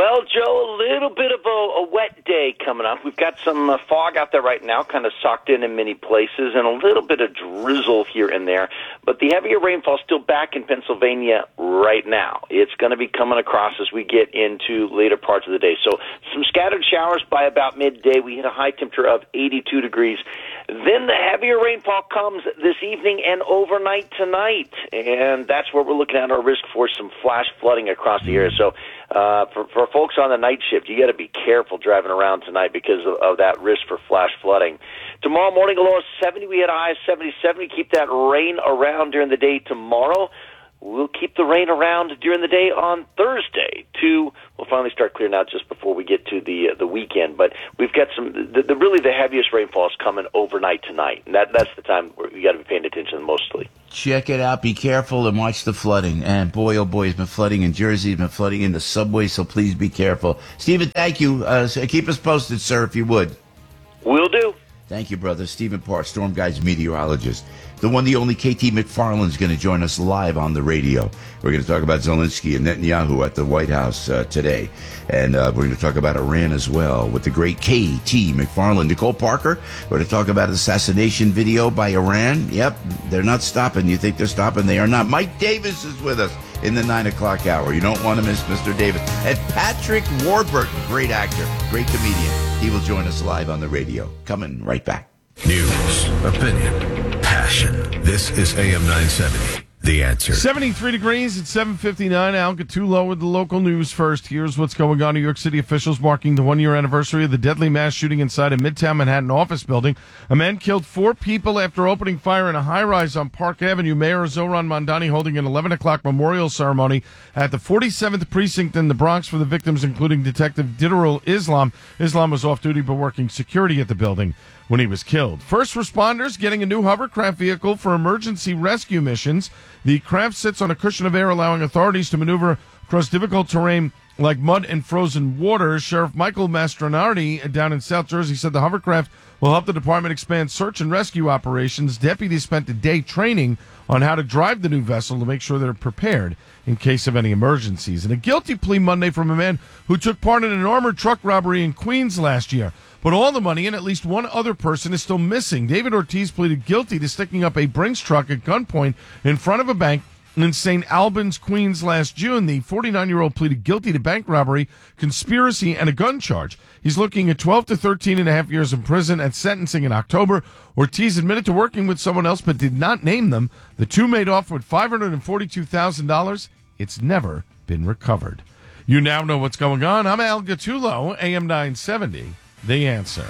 Well, Joe, a little bit of a, a wet day coming up. We've got some uh, fog out there right now, kind of socked in in many places, and a little bit of drizzle here and there. But the heavier rainfall is still back in Pennsylvania right now. It's going to be coming across as we get into later parts of the day. So some scattered showers by about midday. We hit a high temperature of eighty-two degrees. Then the heavier rainfall comes this evening and overnight tonight, and that's where we're looking at our risk for some flash flooding across the area. So uh, for, for folks on the night shift, you got to be careful driving around tonight because of, of that risk for flash flooding. Tomorrow morning, a low of seventy. We had a high of seventy-seven. We keep that rain around during the day tomorrow. We'll keep the rain around during the day on Thursday, too. We'll finally start clearing out just before we get to the uh, the weekend. But we've got some, the, the really the heaviest rainfall is coming overnight tonight. And that that's the time where you got to be paying attention mostly. Check it out. Be careful and watch the flooding. And boy, oh boy, it's been flooding in Jersey. It's been flooding in the subway, so please be careful. Stephen, thank you. Uh, keep us posted, sir, if you would. Will do. Thank you, brother. Stephen Parr, Storm Guide's meteorologist. The one, the only K T McFarland's going to join us live on the radio. We're going to talk about Zelensky and Netanyahu at the White House uh, today. And uh, we're going to talk about Iran as well with the great K T McFarland. Nicole Parker, we're going to talk about an assassination video by Iran. Yep, they're not stopping. You think they're stopping? They are not. Mike Davis is with us in the nine o'clock hour. You don't want to miss Mister Davis. And Patrick Warburton, great actor, great comedian. He will join us live on the radio. Coming right back. News, opinion, passion. This is A M nine seventy. The Answer. seventy-three degrees at seven fifty-nine. Al Gattulo with the local news first. Here's what's going on. New York City officials marking the one-year anniversary of the deadly mass shooting inside a Midtown Manhattan office building. A man killed four people after opening fire in a high-rise on Park Avenue. Mayor Zohran Mamdani holding an eleven o'clock memorial ceremony at the forty-seventh precinct in the Bronx for the victims, including Detective Diderul Islam. Islam was off-duty but working security at the building when he was killed. First responders getting a new hovercraft vehicle for emergency rescue missions. The craft sits on a cushion of air, allowing authorities to maneuver across difficult terrain like mud and frozen water. Sheriff Michael Mastronardi down in South Jersey said the hovercraft will help the department expand search and rescue operations. Deputies spent a day training on how to drive the new vessel to make sure they're prepared in case of any emergencies. And a guilty plea Monday from a man who took part in an armored truck robbery in Queens last year. But all the money and at least one other person is still missing. David Ortiz pleaded guilty to sticking up a Brinks truck at gunpoint in front of a bank in Saint Albans, Queens last June. The forty-nine-year-old pleaded guilty to bank robbery, conspiracy, and a gun charge. He's looking at twelve to thirteen and a half years in prison at sentencing in October. Ortiz admitted to working with someone else but did not name them. The two made off with five hundred forty-two thousand dollars. It's never been recovered. You now know what's going on. I'm Al Gattulo, A M nine seventy. The Answer.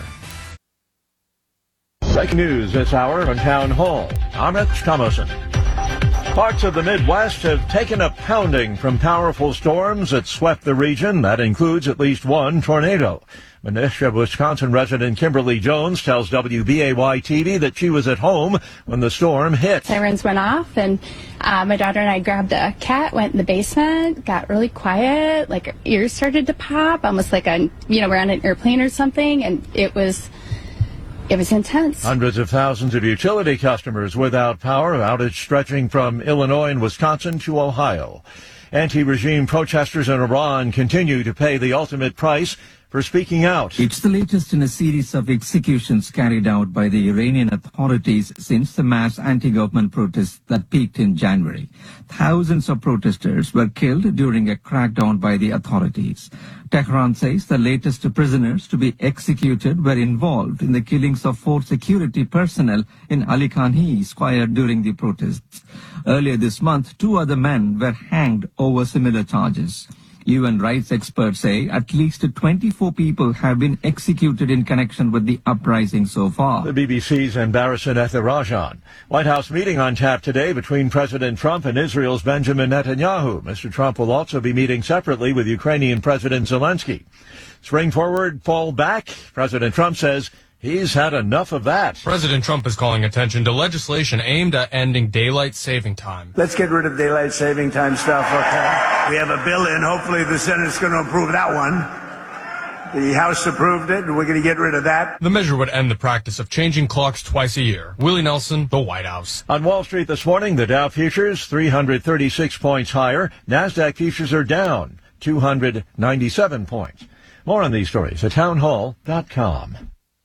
Breaking news this hour on Town Hall. I'm Rich Thomason. Parts of the Midwest have taken a pounding from powerful storms that swept the region. That includes at least one tornado. Menasha, Wisconsin resident Kimberly Jones tells W B A Y T V that she was at home when the storm hit. Sirens went off, and uh, my daughter and I grabbed a cat, went in the basement, got really quiet, like our ears started to pop, almost like a, you know, we're on an airplane or something, and it was... It was intense. Hundreds of thousands of utility customers without power, outage stretching from Illinois and Wisconsin to Ohio. Anti-regime protesters in Iran continue to pay the ultimate price for speaking out. It's the latest in a series of executions carried out by the Iranian authorities since the mass anti-government protests that peaked in January. Thousands of protesters were killed during a crackdown by the authorities. Tehran says the latest prisoners to be executed were involved in the killings of four security personnel in Ali Khanhi Square during the protests. Earlier this month, two other men were hanged over similar charges. U N rights experts say at least twenty-four people have been executed in connection with the uprising so far. The B B C's Embarrassing Ethirajan. White House meeting on tap today between President Trump and Israel's Benjamin Netanyahu. Mister Trump will also be meeting separately with Ukrainian President Zelensky. Spring forward, fall back. President Trump says he's had enough of that. President Trump is calling attention to legislation aimed at ending daylight saving time. Let's get rid of daylight saving time stuff, okay? We have a bill in. Hopefully the Senate's going to approve that one. The House approved it, and we're going to get rid of that. The measure would end the practice of changing clocks twice a year. Willie Nelson, the White House. On Wall Street this morning, the Dow futures three hundred thirty-six points higher. NASDAQ futures are down two hundred ninety-seven points. More on these stories at townhall dot com.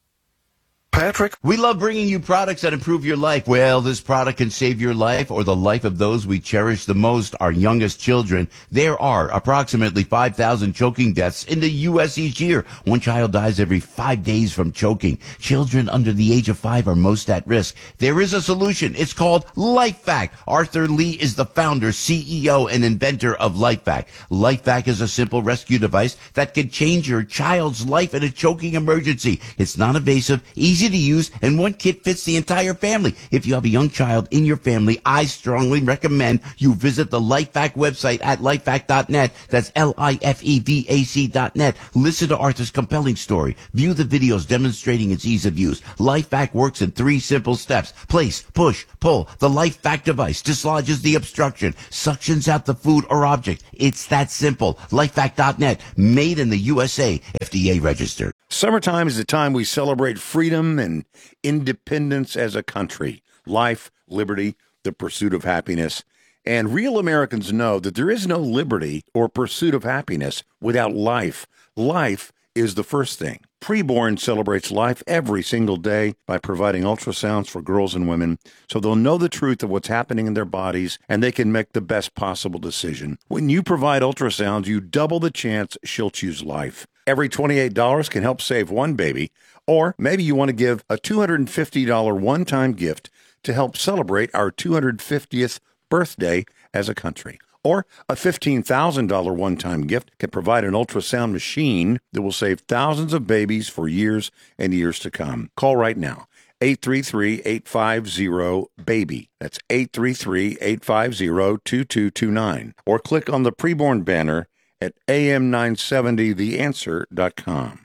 Patrick, we love bringing you products that improve your life. Well, this product can save your life or the life of those we cherish the most, our youngest children. There are approximately five thousand choking deaths in the U S each year. One child dies every five days from choking. Children under the age of five are most at risk. There is a solution. It's called LifeVac. Arthur Lee is the founder, C E O, and inventor of LifeVac. LifeVac is a simple rescue device that can change your child's life in a choking emergency. It's non-invasive, easy to use, and one kit fits the entire family. If you have a young child in your family, I strongly recommend you visit the LifeVac website at lifevac dot net. That's L I F E V A C dot net. Listen to Arthur's compelling story. View the videos demonstrating its ease of use. LifeVac works in three simple steps. Place, push, pull. The LifeVac device dislodges the obstruction, suctions out the food or object. It's that simple. lifevac dot net. Made in the U S A. F D A registered. Summertime is the time we celebrate freedom and independence as a country. Life, liberty, the pursuit of happiness. And real Americans know that there is no liberty or pursuit of happiness without life. Life is the first thing. Preborn celebrates life every single day by providing ultrasounds for girls and women so they'll know the truth of what's happening in their bodies and they can make the best possible decision. When you provide ultrasounds, you double the chance she'll choose life. Every twenty-eight dollars can help save one baby, or maybe you want to give a two hundred fifty dollars one-time gift to help celebrate our two hundred fiftieth birthday as a country. Or a fifteen thousand dollars one-time gift can provide an ultrasound machine that will save thousands of babies for years and years to come. Call right now, eight three three, eight five zero, BABY. That's eight three three, eight five zero, two two two nine. Or click on the preborn banner at A M nine seventy the answer dot com.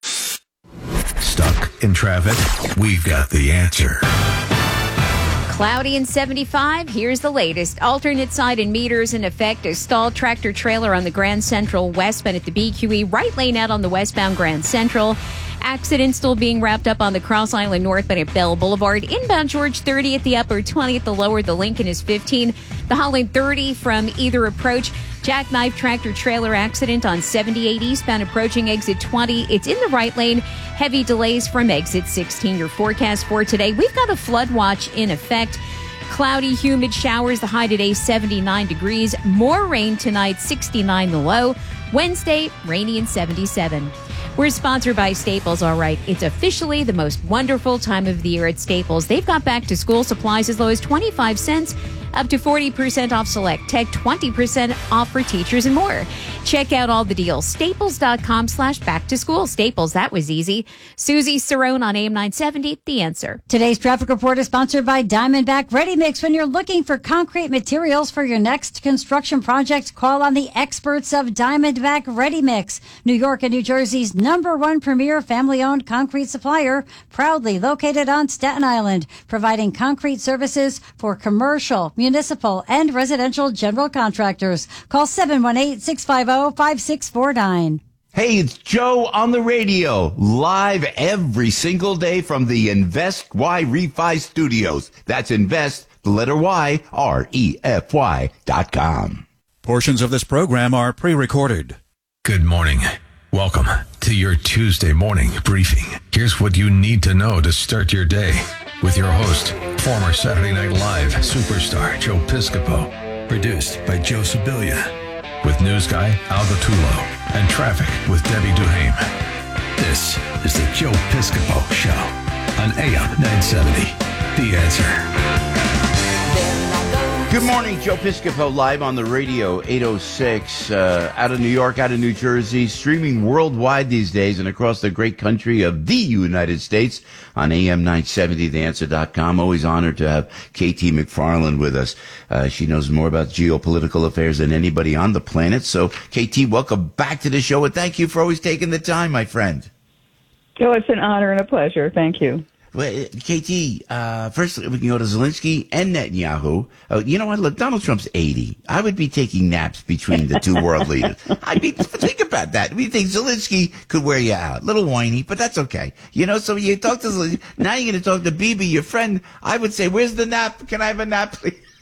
Stuck in traffic? We've got the answer. Cloudy and seventy-five. Here's the latest. Alternate side and meters in effect. A stalled tractor trailer on the Grand Central westbound at the B Q E. Right lane out on the westbound Grand Central. Accident still being wrapped up on the Cross Island northbound at Bell Boulevard. Inbound George thirty at the upper, twenty at the lower. The Lincoln is fifteen. The Holland thirty from either approach. Jackknife tractor trailer accident on seventy-eight eastbound approaching exit twenty. It's in the right lane. Heavy delays from exit sixteen. Your forecast for today. We've got a flood watch in effect. Cloudy, humid showers. The high today, seventy-nine degrees. More rain tonight, sixty-nine the low. Wednesday, rainy and seventy-seven. We're sponsored by Staples. All right, it's officially the most wonderful time of the year at Staples. They've got back to school supplies as low as twenty-five cents, up to forty percent off select tech, twenty percent off for teachers and more. Check out all the deals. Staples.com slash back to school. Staples, that was easy. Susie Cerrone on A M nine seventy, The Answer. Today's traffic report is sponsored by Diamondback Ready Mix. When you're looking for concrete materials for your next construction project, call on the experts of Diamondback Ready Mix. New York and New Jersey's number one premier family-owned concrete supplier, proudly located on Staten Island, providing concrete services for commercial, municipal, and residential general contractors. Call seven one eight, six five zero, five six four nine. Hey, it's Joe on the radio, live every single day from the Invest Y Refi Studios. That's Invest, the letter Y, R E F Y dot com. Portions of this program are pre-recorded. Good morning. Welcome to your Tuesday morning briefing. Here's what you need to know to start your day with your host, former Saturday Night Live superstar Joe Piscopo. Produced by Joe Sibilia. With news guy Al Gattulo and traffic with Debbie Duhame. This is the Joe Piscopo Show on A M nine seventy. The Answer. Good morning, Joe Piscopo live on the radio, eight oh six, uh, out of New York, out of New Jersey, streaming worldwide these days and across the great country of the United States on A M nine seventy the answer dot com. Always honored to have K T McFarland with us. Uh, she knows more about geopolitical affairs than anybody on the planet. So, K T, welcome back to the show, and thank you for always taking the time, my friend. Joe, it's an honor and a pleasure. Thank you. Well, K T, uh, first we can go to Zelensky and Netanyahu. Uh, you know what? Look, Donald Trump's eighty. I would be taking naps between the two world leaders. I mean, think about that. We think Zelensky could wear you out. A little whiny, but that's okay. You know, so you talk to Zelensky. Now you're going to talk to Bibi, your friend. I would say, where's the nap? Can I have a nap, please?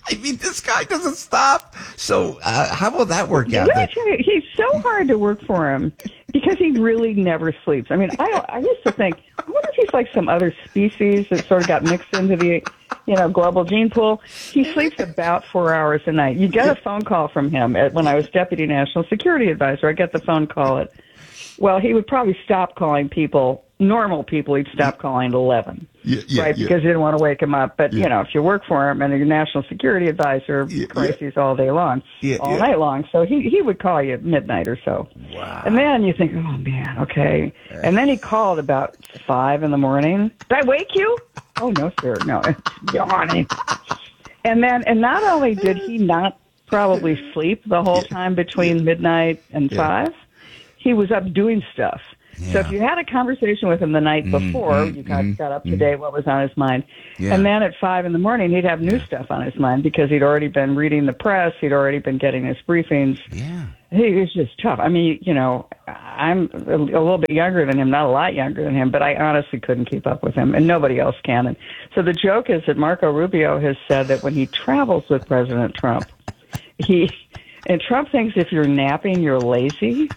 I mean, this guy doesn't stop. So uh, how will that work out? Let me tell you, he's so hard to work for him because he really never sleeps. I mean, I I used to think, I wonder if he's like some other species that sort of got mixed into the, you know, global gene pool. He sleeps about four hours a night. You get a phone call from him at, when I was Deputy National Security Advisor. I get the phone call at, well, he would probably stop calling people, normal people, he'd stop calling at eleven. Yeah, yeah, right, yeah. because he didn't want to wake him up. But, Yeah. you know, if you work for him and you're national security advisor, Yeah, crises all day long, Yeah, all yeah. night long. So he, he would call you at midnight or so. Wow. And then you think, oh, man, okay. And then he called about five in the morning. Did I wake you? Oh, no, sir. No, it's yawning. And then, and not only did he not probably sleep the whole time between midnight and Yeah. five, he was up doing stuff. So if Yeah. you had a conversation with him the night before, mm, you got, mm, got up to mm. date what was on his mind. Yeah. And then at five in the morning, he'd have new stuff on his mind because he'd already been reading the press. He'd already been getting his briefings. Yeah. He was just tough. I mean, you know, I'm a, a little bit younger than him, not a lot younger than him, but I honestly couldn't keep up with him, and nobody else can. And so the joke is that Marco Rubio has said that when he travels with President Trump, he, and Trump thinks if you're napping, you're lazy.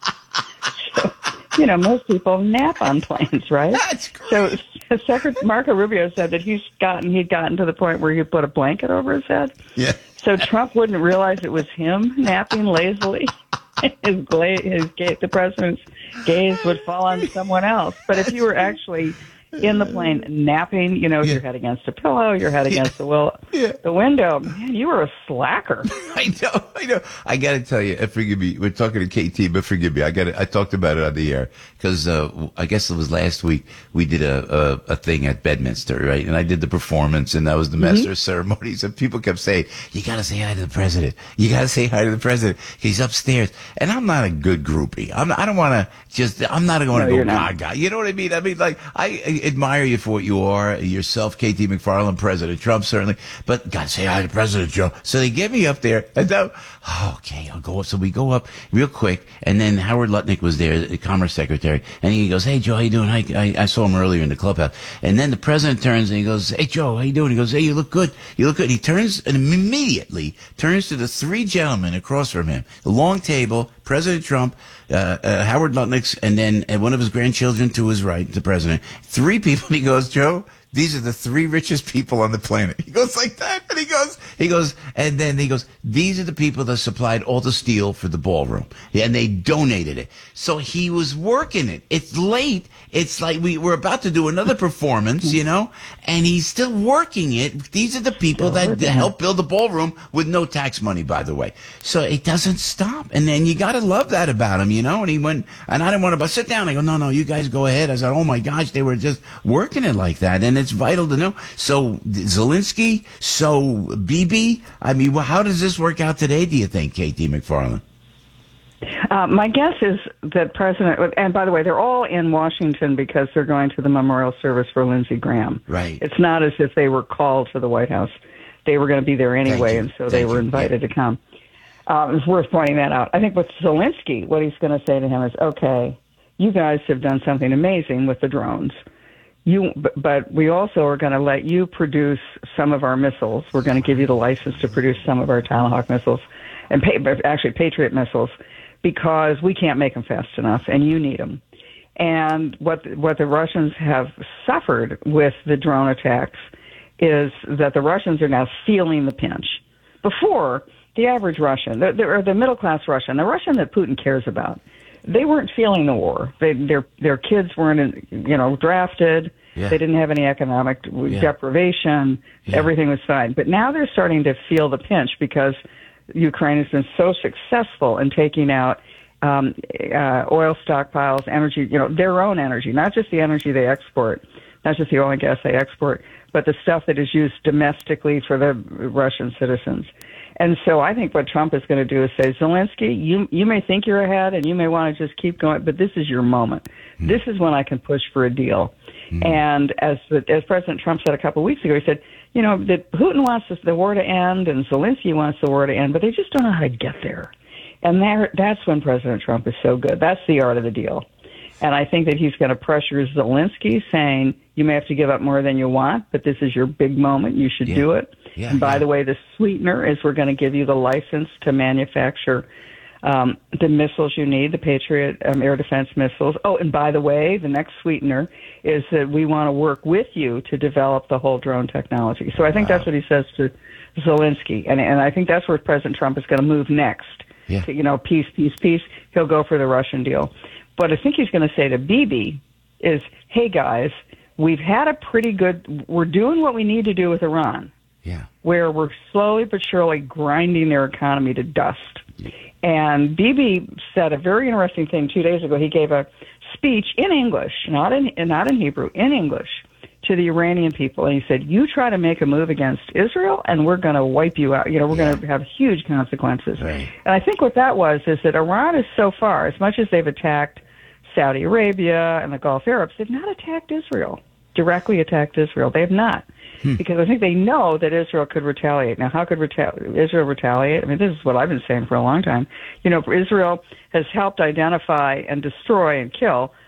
So, you know, most people nap on planes, right? That's great. So Secretary Marco Rubio said that he's gotten he'd gotten to the point where he put a blanket over his head. Yeah. So Trump wouldn't realize it was him napping lazily. His, gla- his ga- the president's gaze would fall on someone else. But if you were actually in the plane napping, you know, Yeah. your head against a pillow, your head against the will, Yeah. the window, man, you were a slacker. I know, I know. I got to tell you, uh, forgive me. We're talking to K T, but forgive me. I got. I talked about it on the air because uh, I guess it was last week. We did a, a a thing at Bedminster, right? And I did the performance, and that was the master of ceremonies. And people kept saying, "You got to say hi to the president. You got to say hi to the president. He's upstairs." And I'm not a good groupie. I'm. I don't want to just. I'm not going to No, go you're not. gaga. You know what I mean? I mean, like I, I admire you for what you are yourself, K T McFarland, President Trump, certainly. But got to say hi to President Joe. So they get me up there, and then, oh, okay, I'll go up. So we go up real quick, and then Howard Lutnick was there, the Commerce Secretary, and he goes, "Hey, Joe, how you doing?" I, I, I saw him earlier in the clubhouse. And then the president turns and he goes, "Hey, Joe, how you doing?" He goes, "Hey, you look good. You look good." He turns and immediately turns to the three gentlemen across from him, a long table, President Trump, uh, uh, Howard Lutnick, and then uh, one of his grandchildren to his right, the president. Three people. And he goes, "Joe, these are the three richest people on the planet." He goes like that, and he goes, he goes, and then he goes, "These are the people that supplied all the steel for the ballroom, yeah, and they donated it." So he was working it. It's late. It's like we we're about to do another performance, you know, and he's still working it. These are the people that helped build the ballroom with no tax money, by the way. So it doesn't stop, and then you got to love that about him, you know. And he went, and I didn't want to sit down. I go, "No, no, you guys go ahead." I said, "Oh my gosh, they were just working it like that." And it's vital to know. So Zelensky, so Bibi, I mean, well, how does this work out today, do you think, K T McFarland? Uh, my guess is that President, and by the way, they're all in Washington because they're going to the memorial service for Lindsey Graham. Right. It's not as if they were called to the White House. They were going to be there anyway, you. and so Thank they were you. invited to come. Uh, it's worth pointing that out. I think with Zelensky, what he's going to say to him is, okay, you guys have done something amazing with the drones. You, but, but we also are going to let you produce some of our missiles. We're going to give you the license to produce some of our Tomahawk missiles, and pay, actually Patriot missiles, because we can't make them fast enough, and you need them. And what what the Russians have suffered with the drone attacks is that the Russians are now feeling the pinch. Before, the average Russian, the, the, or the middle-class Russian, the Russian that Putin cares about, they weren't feeling the war. They, their their kids weren't, you know, drafted. Yeah. They didn't have any economic Yeah. deprivation. Yeah. Everything was fine. But now they're starting to feel the pinch because Ukraine has been so successful in taking out um, uh, oil stockpiles, energy, you know, their own energy, not just the energy they export, not just the oil and gas they export, but the stuff that is used domestically for the Russian citizens. And so I think what Trump is going to do is say, Zelensky, you you may think you're ahead and you may want to just keep going, but this is your moment. Mm. This is when I can push for a deal. Mm. And as as President Trump said a couple of weeks ago, he said, you know, that Putin wants the war to end and Zelensky wants the war to end, but they just don't know how to get there. And there, that's when President Trump is so good. That's the art of the deal. And I think that he's going to pressure Zelensky, saying, you may have to give up more than you want, but this is your big moment. You should Yeah. do it. Yeah, and by yeah. the way, the sweetener is we're going to give you the license to manufacture um, the missiles you need, the Patriot um, air defense missiles. Oh, and by the way, the next sweetener is that we want to work with you to develop the whole drone technology. So I think Wow. that's what he says to Zelensky, and and I think that's where President Trump is going to move next. Yeah. To, you know, peace, peace, peace. He'll go for the Russian deal. But I think he's going to say to Bibi is, hey, guys, we've had a pretty good, we're doing what we need to do with Iran. Yeah. Where we're slowly but surely grinding their economy to dust. And Bibi said a very interesting thing two days ago. He gave a speech in English, not in not in Hebrew, in English, to the Iranian people. And he said, you try to make a move against Israel, and we're going to wipe you out. You know, we're Yeah. going to have huge consequences. Right. And I think what that was is that Iran is so far, as much as they've attacked Saudi Arabia and the Gulf Arabs, they've not attacked Israel, directly attacked Israel. They have not. Hmm. Because I think they know that Israel could retaliate. Now, how could reta- Israel retaliate? I mean, this is what I've been saying for a long time. You know, Israel has helped identify and destroy and kill